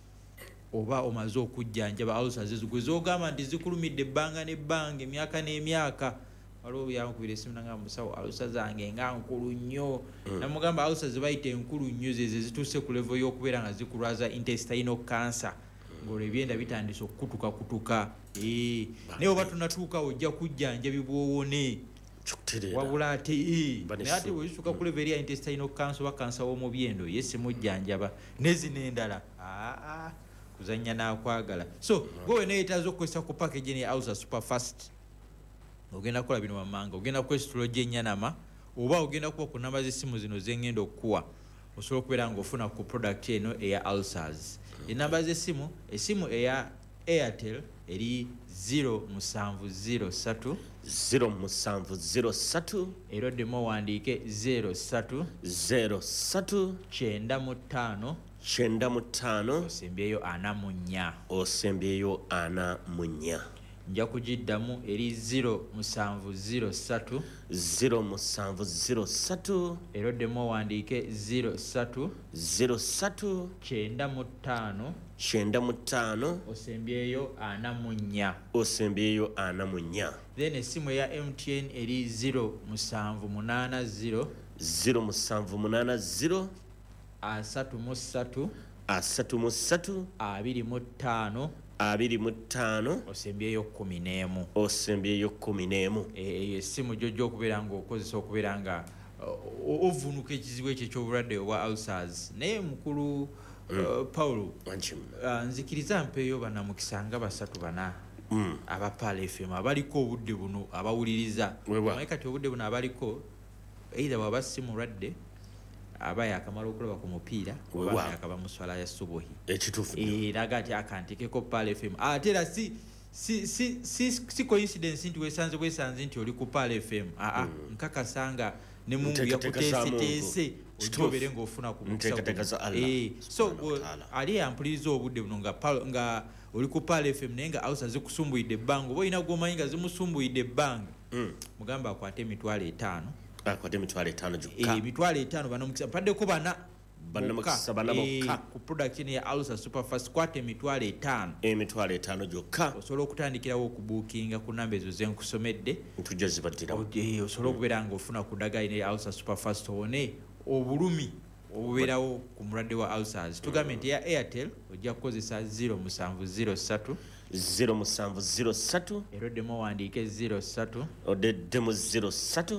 oba omaze okujjanjaba ulcers gwe zogamba nti zikulumidde ebbanga n'ebbanga emyaka n'emyaka waliwo byankubira esimu nanga musawo ulcers zange nga nkulu nnyo namugamba ulcers bayita enkulu nnyo ze zituuse ku level y'okubeera nga zikulwaza intestinal cancer ng'olwo ebyenda bitandise okukutukakutuka naye oba tunatuuka ojja kujjanjabibwa owone wabula ate naye ate bwezituuka ku level ya intestinal cancer oba kansa w'omubyendo ye simujjanjaba nezino endala kuzanya n'akwagala so gwe wena yeetaaza okukozesa ku package ne ulcer super fast ogenda kukola bino wammanga ogenda kwesitulo gy'ennyanama oba ogenda kuba ku namba z'essimu zino zengenda okukuwa osobola okubeera ng'ofuna ku product eno eya ulcers enamba z'essimu essimu eya Airtel eri 0703 0703 eroddemu owandiike 03 95 95 osembyeyo 4 osembyeyo 4 nja kugiddamu eri 0703 0703 eroddemu owandiike 03 95 osembyeyo 4 osembyeyo 4 then essimu eya MTN eri 0780 0780 33 33 25 25 osembyeyo 11 osembyeyo 11 eyo essimu gyojja okubeera ng'okozesa okubeera nga ovunuka ekizibu ekyo ekyobulwadde obwa ulcers naye mukulu Paulo nzikiriza mpeeyo bannamukisa nga 3-4 aba Pal FM abaliko obudde buno abawuliriza naye kati obudde buno abaliko either bwaba si mulwadde aba yakamala okulaba ku mupiira oba yakaba mu swala ya subuhi ekituufu era gati akantikeko Pal FM ate era si coincidence nti wesanze nti oli ku Pal FM nkakasanga ne mungu yakuteeseteese ojobere ng'ofuna ku mukisa so ali yampuliriza obudde buno nga oli ku Pal FM naye nga ulcers zikusumbuidde ebbanga oba olina gwomanyi nga zimusumbuidde ebbanga mugamba akwate emitwalo 5 akwate emitwalo 5 gyokka emitwalo 5 banamukisa mpaddeko bana bokka ku product ya ulcer super fast kwate emitwalo 5 gyokka osobola okutandikirawo okubuukinga ku namba ezo zenkusomedde ntujja zibaddiramu osobola okubeera ng'ofuna ku ddagala ne ulcer super fast owone obulumi obubeerawo ku mulwadde wa ulcers tugambye nti ya Airtel ojja kukozesa 0703 0703 eroddemu owandiike 03 odeddemu 03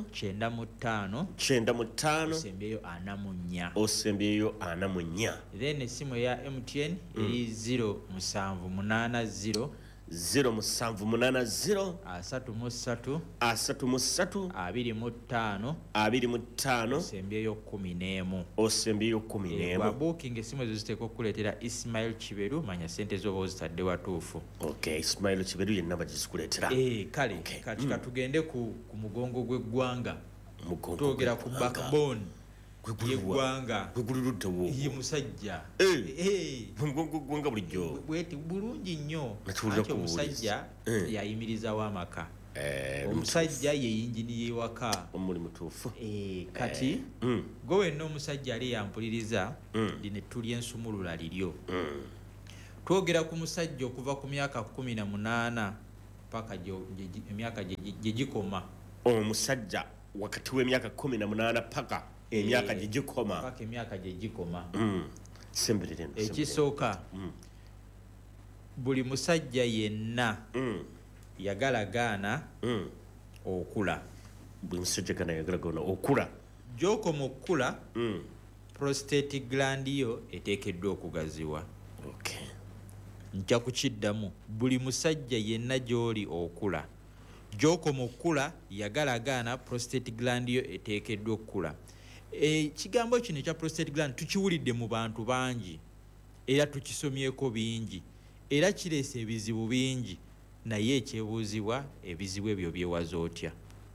95 osembyeyo 44 osembyeyo 44 then essimu eya MTN eri 0780 0780 33 33 25 25 sembyeyo 11 osembyeyo 11 kwa booking esimu ezo ziteekwa okukuleetera Ismail Kiberu manya sente z'oba ozitadde watuufu. Okay, Ismail Kiberu yenna bagizikuleetera. Kale kati katugende ku mugongo gw'eggwanga twogera ku backbone yeggwanga gweguliruddewo ye musajja mugongo gwanga bulijjo bweti bulungi nnyo Natuulira omusajja yayimirizawo amaka omusajja ye yingini y'ewaka omuli mutuufu kati gwe wenna omusajja ali yampuliriza lino ettuli ensumulula liryo twogera ku musajja okuva ku myaka 18 paka emyaka gye gikoma omusajja wakati w'emyaka 18 paka emyaka gye gikoma paka emyaka gye gikoma semberere ekisooka buli musajja yenna yagalagaana okula buli musajja gana yagalagaana okula gy'okoma okula prostate gland yo eteekeddwa okugaziwa. Okay. Nja kukiddamu buli musajja yenna gy'oli okula gy'okoma okula yagalagaana prostate gland yo eteekeddwa okukula. Ekigambo kino ekya prostate gland tukiwulidde mu bantu bangi era tukisomyeko bingi era kireese ebizibu bingi naye ekyebuuzibwa ebizibu ebyo byewaza otya.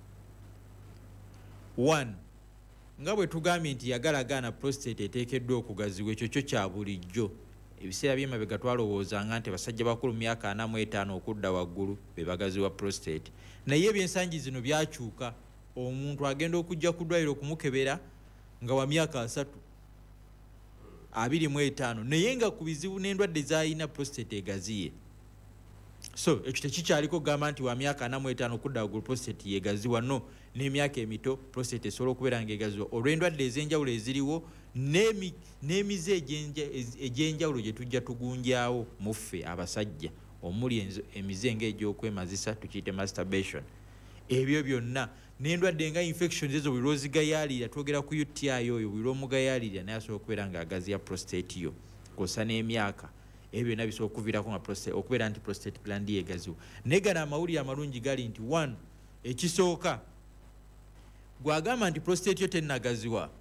1 nga bwe tugambye nti yagalagaana prostate eteekeddwa okugaziwa ekyo kyo kya bulijjo. Ebiseera by'emabega twalowoozanga nti basajja bakulu myaka 45 okudda waggulu be bagaziwa prostate naye ebyensangi zino byakyuka. Omuntu agenda okujja ku ddwaliro okumukebera nga wa myaka 25 naye nga ku bizibu n'endwadde z'alina prostate egaziye. So ekyo tekikyaliko kugamba nti wa myaka 45 okudda waggulu prostate yegaziwa no, n'emyaka emito prostate esobola okubeera nga egaziwa olw'endwadde ez'enjawulo eziriwo n'emize egy'enjawulo gye tujja tugunjaawo mu ffe abasajja omuli emize ng'egy'okwemazisa tukiyite masturbation. Ebyo byonna n'endwadde nga infections ezo buli lw'ozigayaalira twogera ku UTI oyo buli lw'omugayaalira naye asobola okubeera ng'agaziya prostate yo kosa n'emyaka ebyo byonna bisobola okuviirako nga prostate okubeera nti prostate gland yegaziwa. Naye gano amawulire amalungi gali nti 1 ekisooka gwagamba nti prostate yo tennagaziwa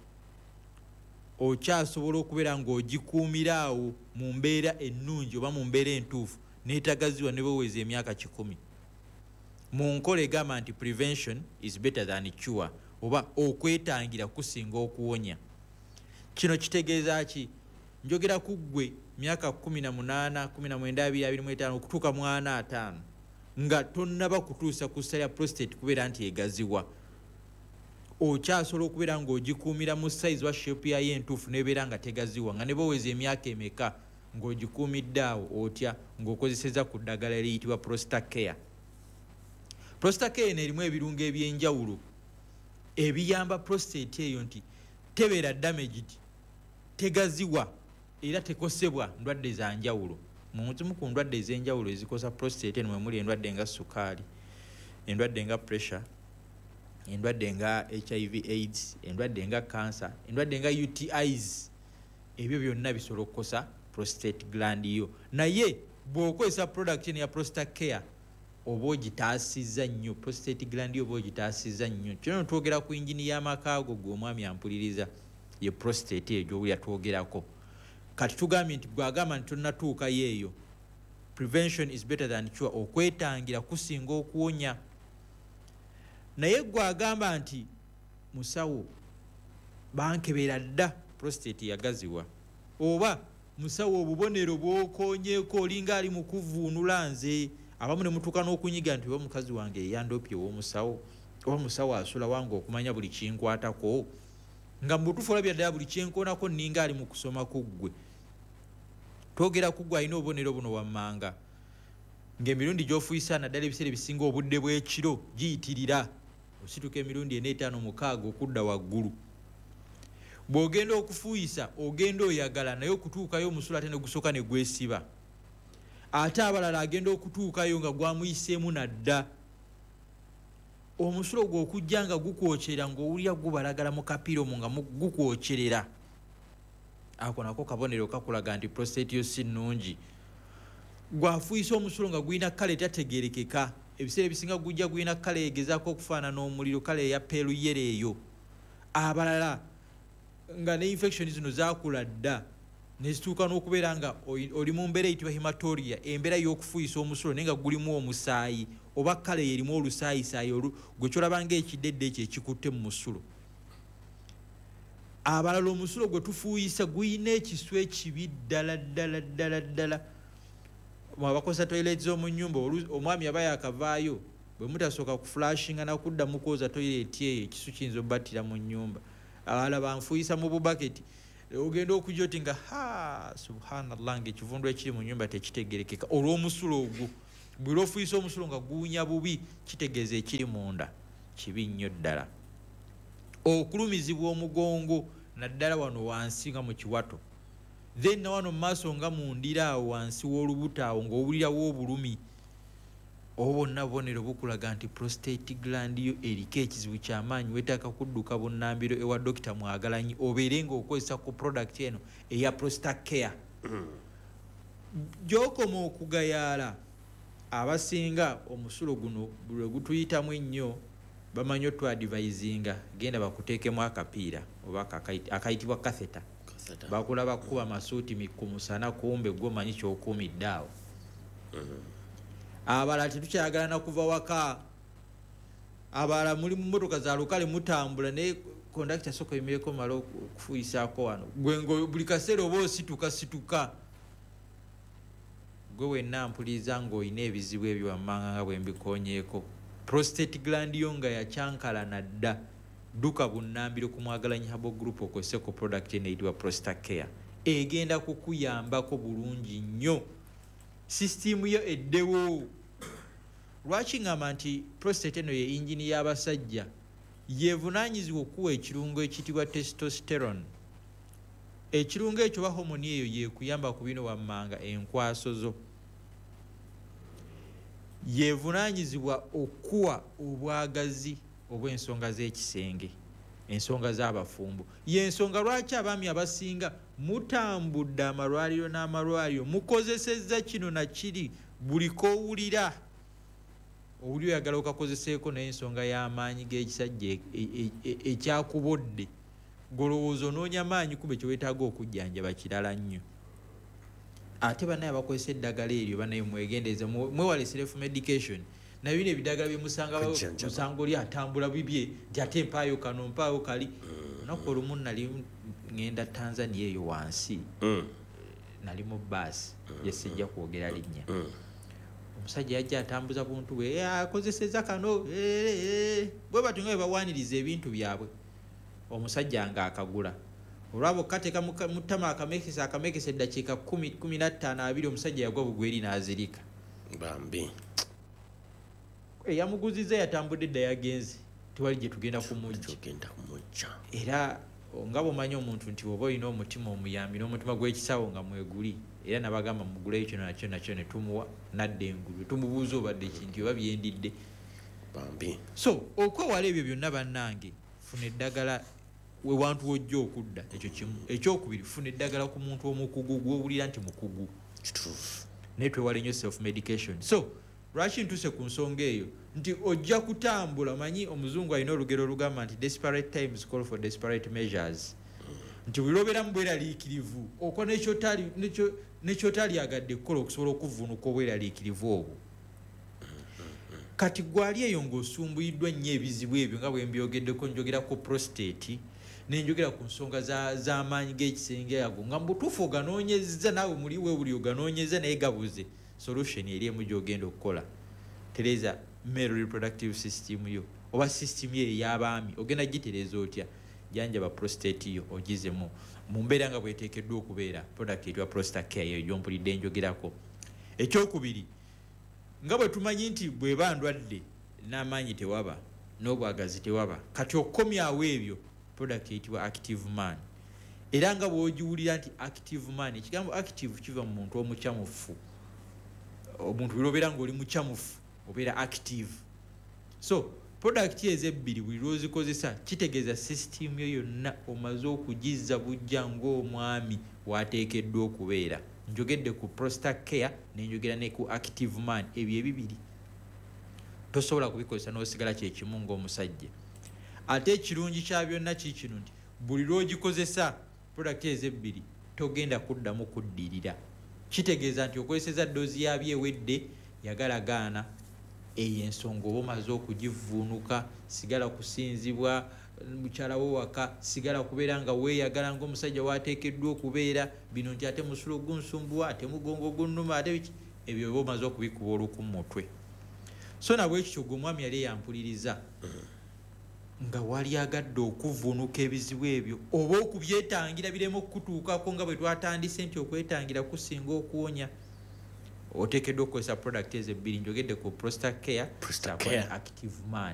okyasobola okubeera ng'ogikuumiraawo mu mbeera ennungi oba mu mbeera entuufu n'etagaziwa ne bweweza emyaka 10. Mu nkola egamba nti prevention is better than cure oba okwetangira kusinga okuwonya. Kino kitegeeza ki? Njogera ku ggwe myaka 18 19 okutuuka mu 45 nga tonnaba kutuusa ku ssa ya prostate kubeera nti egaziwa. Okyasobola okubeera ng'ogikuumira mu size wa shape yayo entuufu n'ebeera nga tegaziwa nga ne bweweza emyaka emeka ng'ogikuumidde awo otya ng'okozeseza ku ddagala eriyitibwa prostate care. Prostate care erimu ebirungo ebyenjawulo ebiyamba prostate eyo nti tebeera damaged, tegaziwa era tekosebwa ndwadde za njawulo. Mu zimu ku ndwadde ez'enjawulo ezikosa prostate eno muli endwadde nga sukaali, endwadde nga pressure, endwadde nga HIV AIDS, endwadde nga cancer, endwadde nga UTIs. Ebyo byonna bisobola okukosa prostate gland yo. Naye bw'okozesa product ya prostate care oba ogitaasizza nnyo prostate gland yo oba ogitaasizza nnyo. Kino twogera ku ingini y'amaka go gw'omwami ampuliriza ye prostate eyo gy'owulira twogerako. Kati tugambye nti gwagamba nti tonnatuukayo eyo. Prevention is better than cure, okwetangira kusinga okuwonya. Naye gwagamba nti musawo bankebera dda prostate yagaziwa oba musawo obubonero bw'okoonyeeko olinga ali mu kuvuunula nze. Abamu ne mutuuka n'okunyiga nti oba mukazi wange eyandopye ow'omusawo oba musawo asula wange okumanya buli kinkwatako nga mu butuufu olabira ddala buli kyenkoonako nninga ali mu kusoma ku ggwe. Twogera ku ggwe alina obubonero buno wammanga ng'emirundi gy'ofuuyisa naddala ebiseera ebisinga obudde bw'ekiro giyitirira osituka emirundi 45 okudda waggulu. Bw'ogenda okufuuyisa ogenda oyagala naye okutuukayo omusula ate ne gusooka ne gwesiba. Ate abalala agenda okutuukayo nga gwamuyiseemu nadda. Omusulo gw'okujja nga gukwokyera ng'owulira gubalagala mu kapiromu nga gukwokyerera. Ako nako kabonero kakulaga nti prostate yo si nnungi. gwafuuyisa omusulo nga gulina kale tategerekeka ebiseera ebisinga gujja gulina kale egezaako okufaanana n'omuliro kale eya peeru yere eyo abalala nga ne infection zino zakula dda nezituuka n'okubeera nga oli mu mbeera eyitibwa hematoria embeera y'okufuuyisa omusulo naye nga gulimu omusaayi oba kale erimu olusaayisaayi gwe kyolaba ng'ekidedde ekyo ekikutte mu musulo abalala omusulo gwe tufuuyisa guyina ekisu ekibi ddala abakozesa toilet z'omu nnyumba omwami aba yakavaayo bwe mutasooka kuflashinga nakuddamu kwoza toilet eyo ekisu kiyinza obbattira mu nnyumba abalala banfuuyisa mu bubaketi ogenda okujja oti nga subhanallah ngaekivundu ekiri mu nnyumba tekitegerekeka olw'omusulo ogwo bwe lwofuuyisa omusulo nga guwunya bubi kitegeeza ekiri munda kibi nnyo ddala okulumizibwa omugongo naddala wano wansi nga mu kiwato then na wano mu maaso nga mu ndira awo wansi w'olubuto awo ng'owulirawo obulumi obwo bonna bubonero bukulaga nti prostate gland yo eriko ekizibu ky'amaanyi weetaaga kudduka bunnambiro ewa dokita Mwagalanyi obeere ng'okozesa ku product eno eya prostate care gy'okoma okugayaala abasinga omusulo guno lwe gutuyitamu ennyo bamanyi otwadvisinga genda bakuteekemu akapiira oba akayitibwa catheter bakulaba kuba masuuti ku musana kumbe gwomanyi kyokuumidde awo abalala tetukyayagala nakuva waka abalala muli mu motoka za lukale mutambula naye kondakita soko yimireko mala okufuuyisaako wano gwengo buli kaseera oba osituka gwe wenna mpuliriza ng'olina ebizibu ebyo wammanga nga bwe mbikonyeeko prostate gland yo nga yakyankalana dda duka bunnambiro ku Mwagalanyi Herbal Group okozese ku product eneyitibwa prostate care egenda kukuyambako bulungi nnyo sisitimu yo eddewo lwaki ngamba nti prostate eno ye ingini y'abasajja yevunaanyizibwa okuwa ekirungo ekitibwa testosterone ekirungo ekyo ba homoni eyo yekuyamba ku bino wammanga enkwaso zo yevunaanyizibwa okuwa obwagazi obw'ensonga z'ekisenge ensonga z'abafumbo yensonga lwaki abaami abasinga mutambudde amalwaliro n'amalwaliro mukozesezza kino na kiri buli kowulira owuli oyagala okakozeseeko naye ensonga y'amaanyi g'ekisajja ekyakubodde golowooza onoonya maanyi kube kyeweetaaga okujjanjaba kirala nnyo ate bannaye abakozesa eddagala eryo bannaye mwegendeeza mwewale self medication naye bino ebiddagala byemusanga musanga oli atambula bibye nti ate mpaayo kano mpaayo kali naku olumu nali ngenda Tanzania eyo wansi nali mu baasi yesijja kwogera linnya omusajja yajja atambuza buntu bwe akozeseza kano bwe bati nga bwe bawaaniriza ebintu byabwe omusajja nga akagula olwabo kateeka mutama akamekesa eddakiika 10-15 omusajja yagwa bugweri n'azirika bambi eyamuguziza yatambudde edda yagenze tewali gye tugenda kumujja era nga bwomanyi omuntu nti oba olina omutima omuyambi n'omutima gw'ekisawo nga mweguli era nabagamba muguleyo kino nakyo ne tumuwa nadda engulu tumubuuza obadde kintu oba byendidde bambi so okwewala ebyo byonna bannange funa eddagala we wantu wojja okudda ekyo kimu ekyokubiri funa eddagala ku muntu omukugu gw'owulira nti mukugu kituufu naye twewale nnyo self medication so lwaki ntuse ku nsonga eyo nti ojja kutambula manyi omuzungu alina olugero olugamba nti desperate times call for desperate measures nti buli lwobeeramu bweraliikirivu okola nekyotaliagadde kukola okusobola okuvuunuka obweraliikirivu obwo kati gwali eyo ng'osumbuyiddwa nnyo ebizibu ebyo nga bwe mbyogeddeko njogera ku prostate nenjogera ku nsonga z'amaanyi g'ekisenge ago nga mubutuufu oganoonyezza naawe muliwe buli oganoonyezza naye gabuze solution eri emu gy'ogenda okukola tereza male reproductive system yo oba system yo ey'abaami ogenda gitereeza otya janjaba prostate yo ogizemu mu mbeera nga bweteekeddwa okubeera product etwa prostate care yo gyompulidde njogerako ekyokubiri nga bwe tumanyi nti bw'eba ndwadde n'amaanyi tewaba n'obwagazi tewaba kati okukomyawo ebyo product etibwa active man era nga bw'ogiwulira nti active man ekigambo active kiva mu muntu omukyamufu omuntu bwe obeera ng'oli mukyamufu obeera active so product ezebbiri buli lwozikozesa kitegeeza system yo yonna omaze okugizza bujja ng'omwami wateekeddwa okubeera njogedde ku Prostate Care nenjogera ne ku Active Man. Ebyo ebibiri tosobola kubikozesa n'osigala kyekimu ng'omusajja. Ate ekirungi kya byonna kikino nti buli lw'ogikozesa product ezebbiri togenda kuddamu kuddirira. Kitegeeza nti okozeseza ddoozi yabyo ewedde yagalagaana eyo ensonga oba omaze okugivuunuka, sigala kusinzibwa mukyala wo waka, sigala kubeera nga weeyagala ng'omusajja waateekeddwa okubeera, bino nti ate musulo gunsumbuwa, ate mugongo gunnuma, ate biki, ebyo oba omaze okubikuba oluku mu mutwe. So nabwe ekyo gwe omwami yali yampuliriza nga wali agadde okuvuunuka ebizibu ebyo oba okubyetangira bireme okukutuukako nga bwe twatandise nti okwetangira kusinga okuwonya. Oteekeddwa okukozesa product ezebbiri, njogedde ku Prostate Care, Active Man.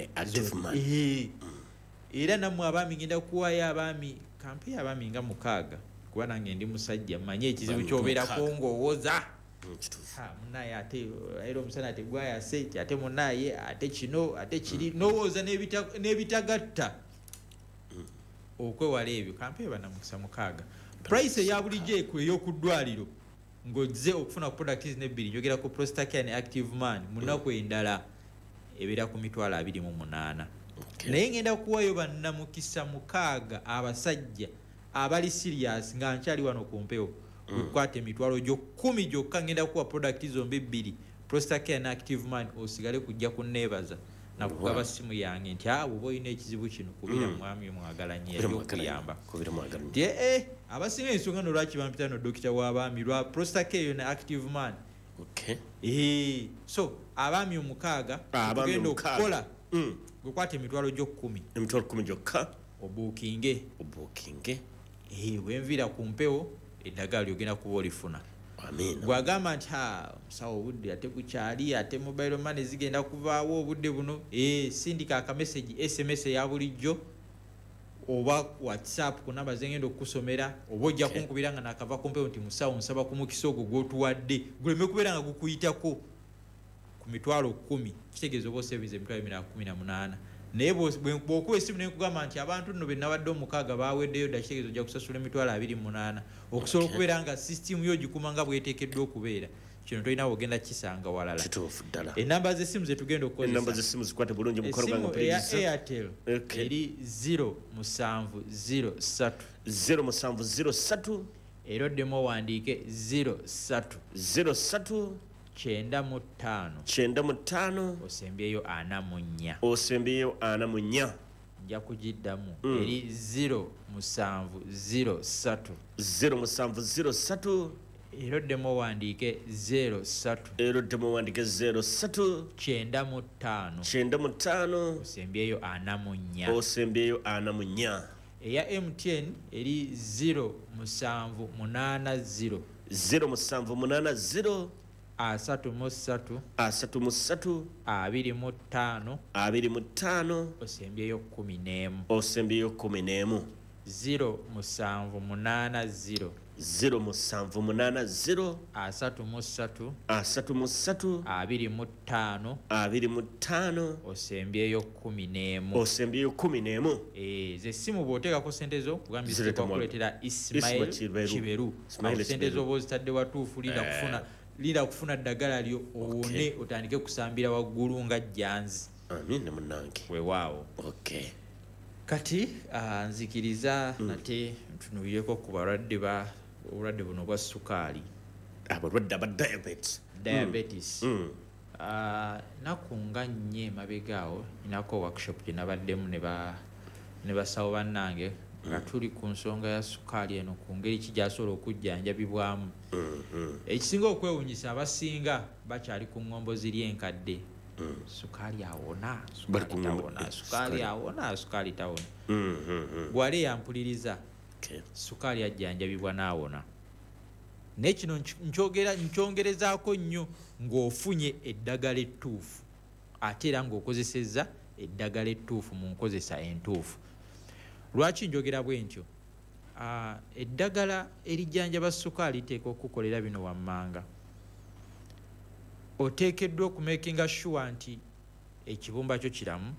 Era nammwe abaami ngenda kuwaayo abaami kampe abaami nga 6 kuba nange ndi musajja manye ekizibu ky'obeerako ng'owoza. Munaye ate era omusana tegwayase ate munaye ate kino ate kiri n'owooza n'ebitagatta. Okwewala ebyo kampe banamukisa 6. Price eya bulijjo ey'oku ddwaliro ng'ozze okufuna product ebbiri, njogera ku Prostate Care ne Active Man, mu nnaku endala ebeera ku mitwalo 28. Naye ngenda kuwayo bannamukisa 6 abasajja abali serious nga nkyali wano ku mpewo kukwata emitwalo gyo 10 gyokka. Ngenda kuwa product zombi bbiri, Prostate Care ne Active Man, osigale kujja kunneebaza nakugaba simu yange nti bw'oba olina ekizibu kino kubira mwami mwagalanye ebyokuyamba. Nti abasinga ensonga no lwaki bampita no dokita w'abaami lwa Prostate Care ne Active Man. So abaami 6 tugenda okukola gukwata emitwalo gyo 10 gyokka obuukinge. Wenvira ku mpewo eddagala lyogenda kuba olifuna. Bwagamba nti musawo obudde ate kukyali ate mobile money zigenda kuvaawo obudde buno, sindika akameseji SMS eya bulijjo oba WhatsApp ku namba zengenda okusomera, oba ojja kunkubira nga nakava ku mpewo nti musawo nsaba ku mukisa ogwo gw'otuwadde guleme kubeera nga gukuyitako ku mitwalo 10. Kitegeeza oba oseviza emitwalo 18. Naye bw'okuba essimu nekugamba nti abantu nno be nabadde 6 baaweddeyo dda, kitegeeza ojja kusasula emitwalo 28 okusobola okubeera nga sisitimu yo gikuma nga bweteekeddwa okubeera. Kino tolina ogenda kisanga walala. Ennamba z'essimu ze tugenda okukozesa eya Airtel eri 0703 eroddemu owandiike 03 95 osembyeyo 44 nja kugiddamu eri 0703 eroddemu owandiike 03 95 osembyeyo 44 eya MTN eri 0780 33 25 osembyeyo 11 0780 0780 33 25 osembyeyo 11 z'essimu bw'oteekako sente zo kugambye kuleetera Ismail Kiberu. Sente zo oba ozitadde watuufu linda kufuna ddagala lyo owone otandike kusambira waggulu nga jjanzi. Weewaawo. Kati nzikiriza nate ntunuulireko ku balwadde obulwadde buno bwa sukaali, abalwadde aba diabetes. Naku nga 4 emabegaawo inako workshop gye nabaddemu ne basawo bannange nga tuli ku nsonga ya sukaali eno ku ngeri ki gy'asobola okujjanjabibwamu. Ekisinga okwewuunyisa abasinga bakyali ku ŋŋombo ziri enkadde. Sukaali awona, sukaali tawona. Gwali yampuliriza sukaali ajjanjabibwa n'awona. Naye kino nkyongerezaako nnyo ng'ofunye eddagala ettuufu ate era ng'okozesezza eddagala ettuufu mu nkozesa entuufu. Lwaki njogera bwe ntyo? Eddagala erijjanjaba sukaali liteeka okukolera bino wammanga. Oteekeddwa okumakinga sure nti ekibumba kyo kiramu,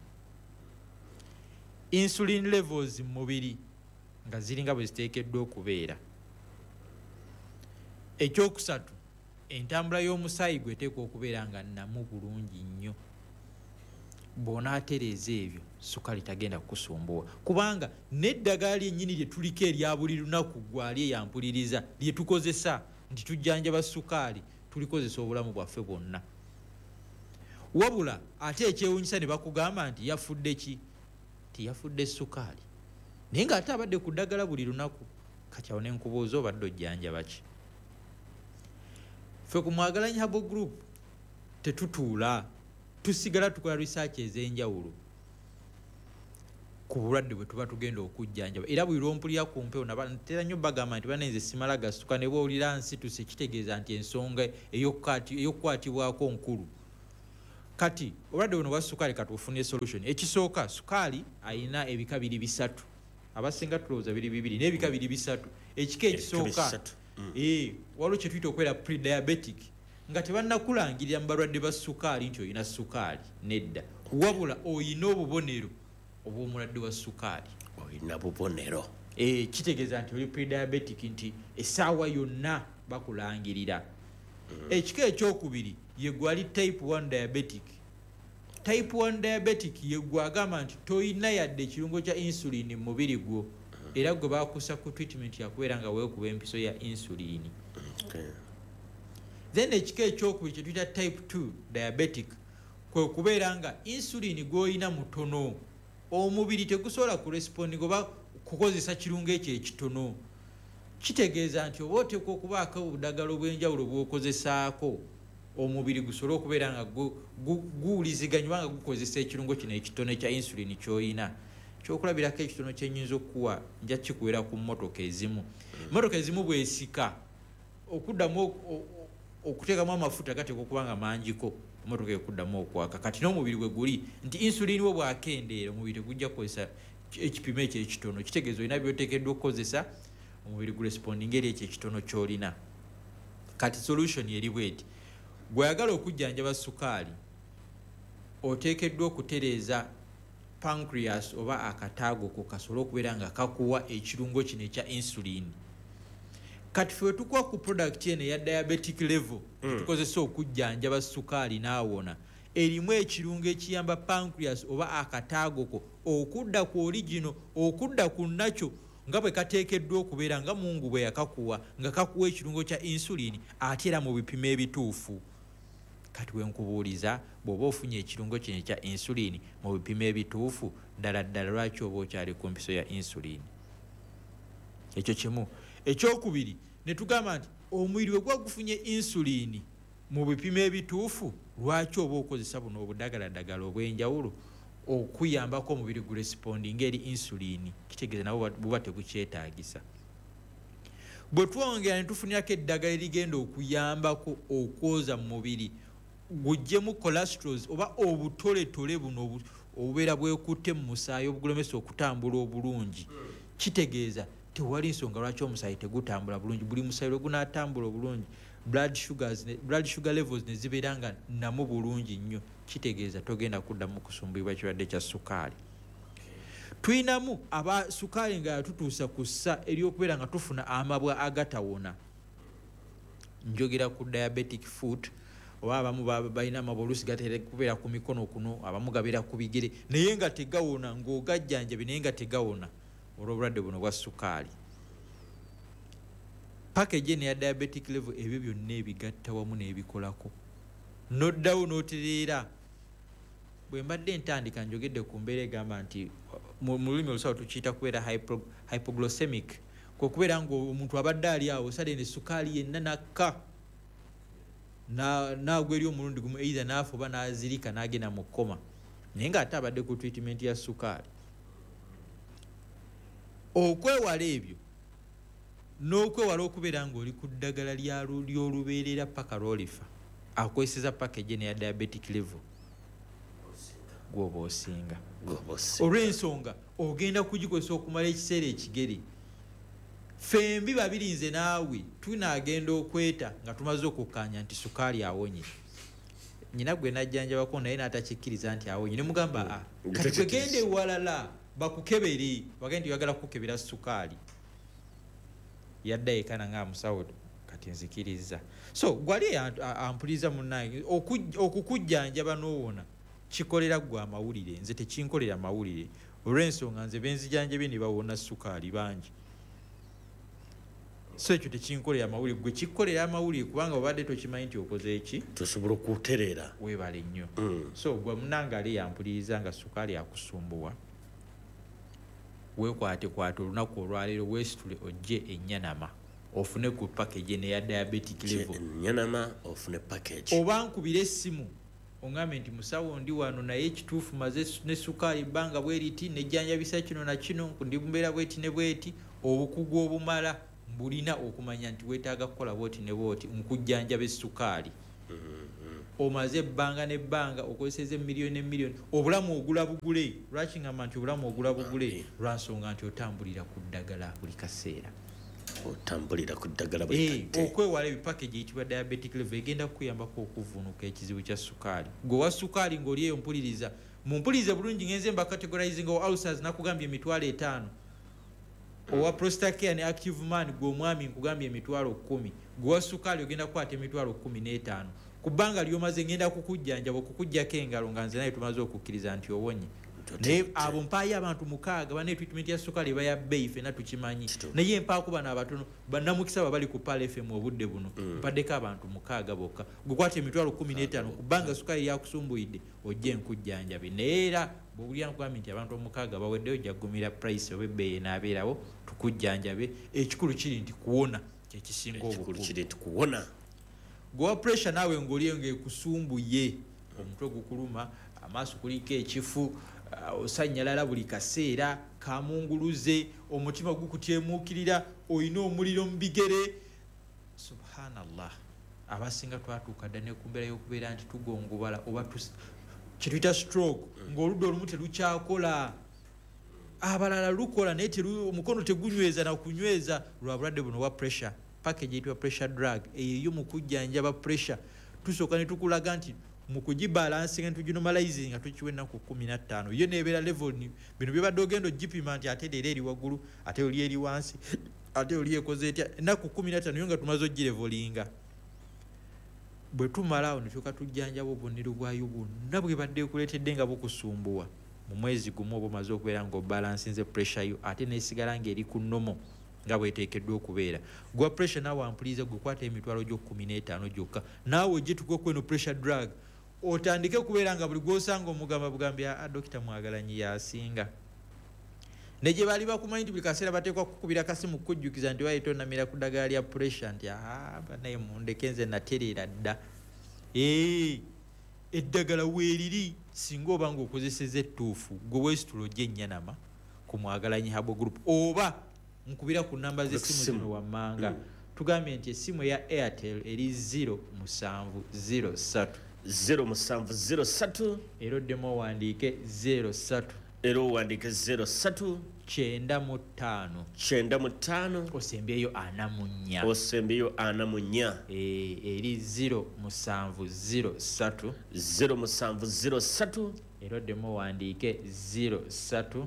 insulin levels mu mubiri nga ziringa bwe ziteekeddwa okubeera, ekyokusatu entambula y'omusaayi gweteekwa okubeera nga namu bulungi nnyo. Bw'onaatereeza ebyo sukaali tagenda kukusumbuwa, kubanga n'eddagala lyennyini lye tuliko erya buli lunaku gwali eyampuliriza lye tukozesa nti tujjanjaba sukaali tulikozesa obulamu bwaffe bwonna. Wabula ate ekyewuunyisa ne bakugamba nti yafudde ki? Tiyafudde sukaali, naye ng'ate abadde ku ddagala buli lunaku. Kati awo ne nkubuuza obadde ojjanjaba ki? Ffe ku Mwagalanyi Herbal Group tetutuula, tusigala tukola research ez'enjawulo ku bulwadde bwe tuba tugenda okujjanjaba. Era buli lwompulira ku mpewo natera nnyo bagamba nti banenze simala gasuka, ne bw'owulira nsituse kitegeeza nti ensonga ey'okukwatibwako nkulu. Kati obulwadde buno bwa sukaali katufunye solution. Ekisooka, sukaali ayina ebika biri bisatu, abasinga tulowooza biri bibiri n'ebika biri bisatu. Ekika ekisooka waliwo kye tuyita okubeera pre-diabetic, nga tebannakulangirira mu balwadde ba sukaali nti oyina sukaali, nedda, wabula oyina obubonero obw'omulwadde wa sukaali. Oyina bubonero. Kitegeeza nti oli pre-diabetic, nti essaawa yonna bakulangirira. Ekika ekyokubiri ye gwali type 1 diabetic. Type 1 diabetic ye gwagamba nti toyina yadde ekirungo kya insulin mu mubiri gwo, era gwe bakusa ku treatment yakubeera nga weekuba empiso ya insulin. Then ekika ekyokubiri kye tuyita type 2 diabetic, kwe kubeera nga insulin gw'oyina mutono, omubiri tegusobola kurespondinga oba kukozesa kirungo ekyo ekitono. Kitegeeza nti oba oteekwa okubaako obudagala obw'enjawulo bw'okozesaako omubiri gusobole okubeera nga guwuliziganya oba nga gukozesa ekirungo kino ekitono ekya insulin ky'oyina. Kyokulabirako ekitono kyenyinza okuwa nja kikuwera ku mmotoka ezimu. Mmotoka ezimu bwesika okuddamu okuteekamu amafuta gateekwa okuba nga mangiko, emmotoka ekuddamu okwaka. Kati n'omubiri gwe guli nti insulin we bwakendeera omubiri tegujja kukozesa ekipimo ekyo ekitono. Kitegeeza olina by'oteekeddwa okukozesa omubiri gurespondinga eri ekyo ekitono ky'olina. Kati solution eri bweti, bw'oyagala okujjanjaba sukaali oteekeddwa okutereeza pancreas oba akataago ko kasobole okubeera nga kakuwa ekirungo kino ekya insulin. Kati ffe tukuwa ku product eno eya diabetic level tukozesa okujjanjaba sukaali n'awona, erimu ekirungo ekiyamba pancreas oba akataago ko okudda ku origino, okudda ku nakyo nga bwe kateekeddwa okubeera nga Mungu bwe yakakuwa, nga kakuwa ekirungo kya insulin ate era mu bipimo ebituufu. Kati we nkubuuliza, bw'oba ofunye ekirungo kino ekya insulin mu bipimo ebituufu, ddala ddala lwaki oba okyali ku mpiso ya insulin? Ekyo kimu. Ekyokubiri ne tugamba nti omubiri we gwa gufunye insulin mu bipimo ebituufu, lwaki oba okozesa buno obudagaladdagala obw'enjawulo okuyambako omubiri gurespondinga eri insulin? Kitegeeza nabo buba tebukyetaagisa. Bwe twongera ne tufunirako eddagala erigenda okuyambako okwoza mu mubiri guggyemu cholesterols oba obutoletole buno obubeera bwekutte mu musaayi obugulemesa okutambula obulungi, kitegeeza tewali nsonga lwaki omusaayi tegutambula bulungi. Buli musaayi lwe gunaatambula obulungi, blood sugar levels ne zibeera nga namu bulungi nnyo, kitegeeza togenda kuddamu kusumbuyibwa kirwadde kya sukaali. Tuyinamu aba sukaali nga yatutuusa ku ssa ery'okubeera nga tufuna amabwa agatawona. Njogera ku diabetic foot, oba abamu balina amabwa oluusi gatera kubeera ku mikono kuno, abamu gabeera ku bigere naye nga tegawona, ng'ogajjanjabe naye nga tegawona olw'obulwadde buno bwa sukaali. Package eno ya diabetic level ebyo byonna ebigatta wamu n'ebikolako, noddawo n'otereera. Bwe mbadde ntandika njogedde ku mbeera egamba nti mu lulimi olusawo tukiyita kubeera hypoglycemic, kwe kubeera ng'omuntu abadde ali awo sale ne sukaali yenna nakka naagwa eri omulundi gumu, either naafa oba n'azirika n'agenda mu kkoma, naye ng'ate abadde ku treatment ya sukaali. Okwewala ebyo n'okwewala okubeera ng'oli ku ddagala ly'olubeerera paka lw'olifa, akozeseza package eno ya diabetic level, gwoba osinga. Olw'ensonga ogenda kugikozesa okumala ekiseera ekigere. Fembi babiri nze naawe tunaagenda okweta nga tumaze okukkaanya nti sukaali awonye. Nyina gwe najjanjabako naye n'atakikkiriza nti awonye, ne mugamba kati twegende ewalala bakukebere, bagenda oyagala kukebera sukaali. Yadda yekana nga musawo, kati kati nzikiriza so gwali ampuliza munnange okukujjanjaba n'owona kikolera gwe amawulire nze tekinkolera amawulire olw'ensonga nze benzijanjabye ne bawona sukaali bangi so ekyo tekinkolera amawulire gwe kikolera amawulire kubanga obadde tokimanyi nti okoze eki tosobola okutereera weebale nnyo so gwe munnange ali yampuliriza nga sukaali akusumbuwa weekwatekwate olunaku olwaleero weesitule ojje ennyanama ofune ku package neya diabetic level ennyanama ofune package oba nkubira essimu ongambe nti musawo ndi wano naye ekituufu maze ne sukaali bbanga bweriti nejjanjabisa kino na kino ndi mbeera bweti ne bweti obukugu obumala mbulina okumanya nti weetaaga kukola bwoti ne bwoti nkujjanjaba essukaali omaze ebbanga n'ebbanga okozeseza emiliyoni emiliyoni obulamu ogula bugule lwaki ngamba nti obulamu ogula bugule lwansonga nti otambulira ku ddagala buli kaseera otambulira ku ddagala okwewala ebipakeji eyitibwa diabetic level egenda kukuyambako okuvunuka ekizibu kya sukaali gwe wa sukaali ng'oli eyo mpuliriza mumpulirize bulungi ngenze mba categorizing o ulcers nakugambye emitwalo 5 owa prostate care ne active man gwe omwami nkugambye emitwalo 10 gwe wa sukaali ogenda kukwata emitwalo 15 kubanga lyomaze ngenda kukujjanjaba okukujjako engalo nga nze naye tumaze okukkiriza nti owonye naye abo mpaayo abantu 6 bane treatment ya sukaali bayabbeeyi fena tukimanyi naye mpaako bano abatono bannamukisa babali ku Pal FM obudde buno mpaddeko abantu 6 bokka gukwata emitwalo 15 kubanga sukaali yakusumbuidde ojje nkujjanjabe naye era bwobulya nkugambye nti abantu 6 baweddeyo jaggumira price oba ebbeeyi enaabeerawo tukujjanjabe ekikulu kiri nti kuwona kyekisinga obukulu gowa pressure naawe ng'oliyo ng'ekusumbuye omutwe gukuluma amaaso kuliko ekifu osanyalala buli kaseera kamunguluze omutima gukutyemuukirira olina omuliro mu bigere subhanallah abasinga twatuuka dda ne ku mbeera y'okubeera nti tugongobala oba kyetuyita stroke ng'oludda olumu terukyakola abalala lukola naye omukono tegunyweza nakunyweza lwa bulwadde buno bwa pressure package eyitibwa pressure drug eyo mu kujjanjaba pressure tusooka ne tukulaga nti mu kugibalansinga ne tuginomalize nga tukiwa ennaku 15 yo neebeera level bino byobadde ogenda ogipima nti ate leero eri waggulu ate oli eri wansi ate oli ekoze etya ennaku 15 yo nga tumaze ogirevolinga bwe tumalaawo ne tuka tujjanjaba obubonero bwayo bwonna bwe badde kuleetedde nga bukusumbuwa mu mwezi gumu oba omaze okubeera ng'obalansinze pressure yo ate neesigala ng'eri ku nnomo nga bweteekeddwa okubeera gwa pressure naawe ampuliriza gwekwata emitwalo gyo 15 gyokka naawe ogyetuka okweno pressure drug otandike kubeera nga buli gwosanga omugamba bugambya dokita mwagalanyi yasinga ne gye baali bakumanyi nti buli kaseera bateekwa kukubira kasimu kukujjukiza nti waite onamira ku ddagala lya pressure nti banaye mundeke nze natereera dda eddagala weeriri singa oba ng'okozeseza ettuufu gwe weesitula ojja ennyanama ku mwagalanyi habo group oba nkubira ku namba z'essimu zino wammanga tugambye nti essimu eya Airtel eri 0703 0703 era oddemu owandiike 03 era owandiike 03 95 osembyeyo 44 osembyeyo 44 eri 0703 0703 era oddemu owandiike 03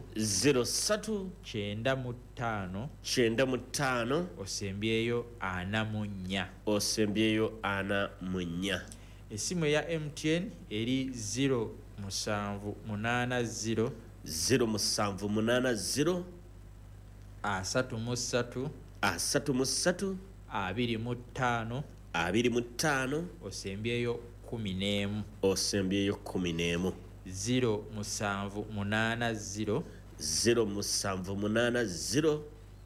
95 osembyeyo 44 osembyeyo 44 essimu eya MTN eri 0780 0780 33 25 osembyeyo 11 osembyeyo 11 0780 0780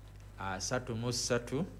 33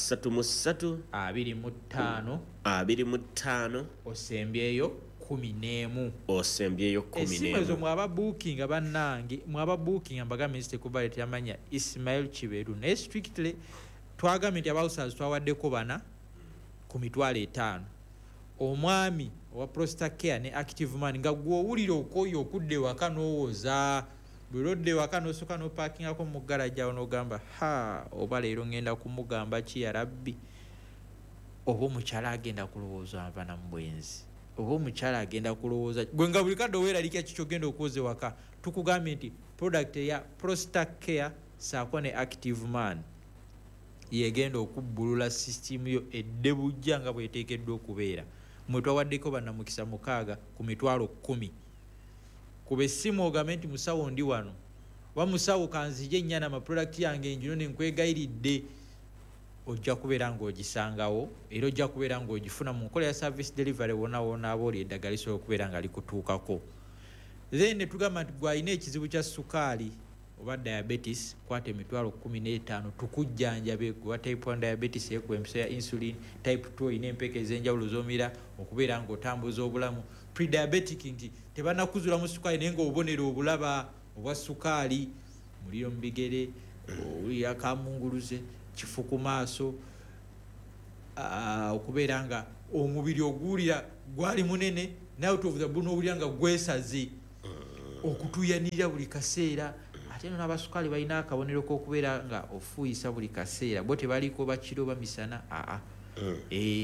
25 osembyeyo 11 osembyeyo 11 essimu ezo mwaba booking bannange mwaba booking mbagambe nzite kubale tyamanya Ismail Chiberu naye strictly twagambye nti abawusers twawaddeko bana ku mitwalo 5 omwami owa prostate care ne active man nga gw'owulira okooyo okudde waka n'owoza bwe lodde waka n'osooka n'opakingako mu garaja n'ogamba oba leero ngenda kumugamba ki ya rabbi oba omukyala agenda kulowooza nvana mu bwenzi oba omukyala agenda kulowooza gwe nga buli kadde oweeraliikya kikyogenda okwoza ewaka tukugambye nti product eya prostate care saako ne active man yegenda okubbulula system yo eddebujja nga bweteekeddwa okubeera mwe twawaddeko bannamukisa 6 ku mitwalo 10 kuba essimu ogambe nti musawo ndi wano wa musawo kanzije ennyana amaproduct yange enjino nenkwegayiridde ojja kubeera ng'ogisangawo era ojja kubeera ng'ogifuna mu nkola ya service delivery wona aba oli eddagala lisobola okubeera nga likutuukako then ne tugamba nti gwalina ekizibu kya sukaali oba diabetes kwata emitwalo 15 tukujjanjabe gwa type 1 diabetes ekuwa empiso ya insulin type 2 olina empeka ez'enjawulo z'omira okubeera ng'otambuza obulamu prediabetic nti tebanakuzulamu sukaali naye ng'obubonero obulaba obwa sukaali muliro mu bigere owulira kamunguluze kifu ku maaso okubeera nga omubiri oguwulira gwali munene naye out of the blue n'owulira nga gwesaze okutuyanirira buli kaseera ate no n'abasukaali balina akabonero k'okubeera nga ofuuyisa buli kaseera bo tebaliko bakiro bamisana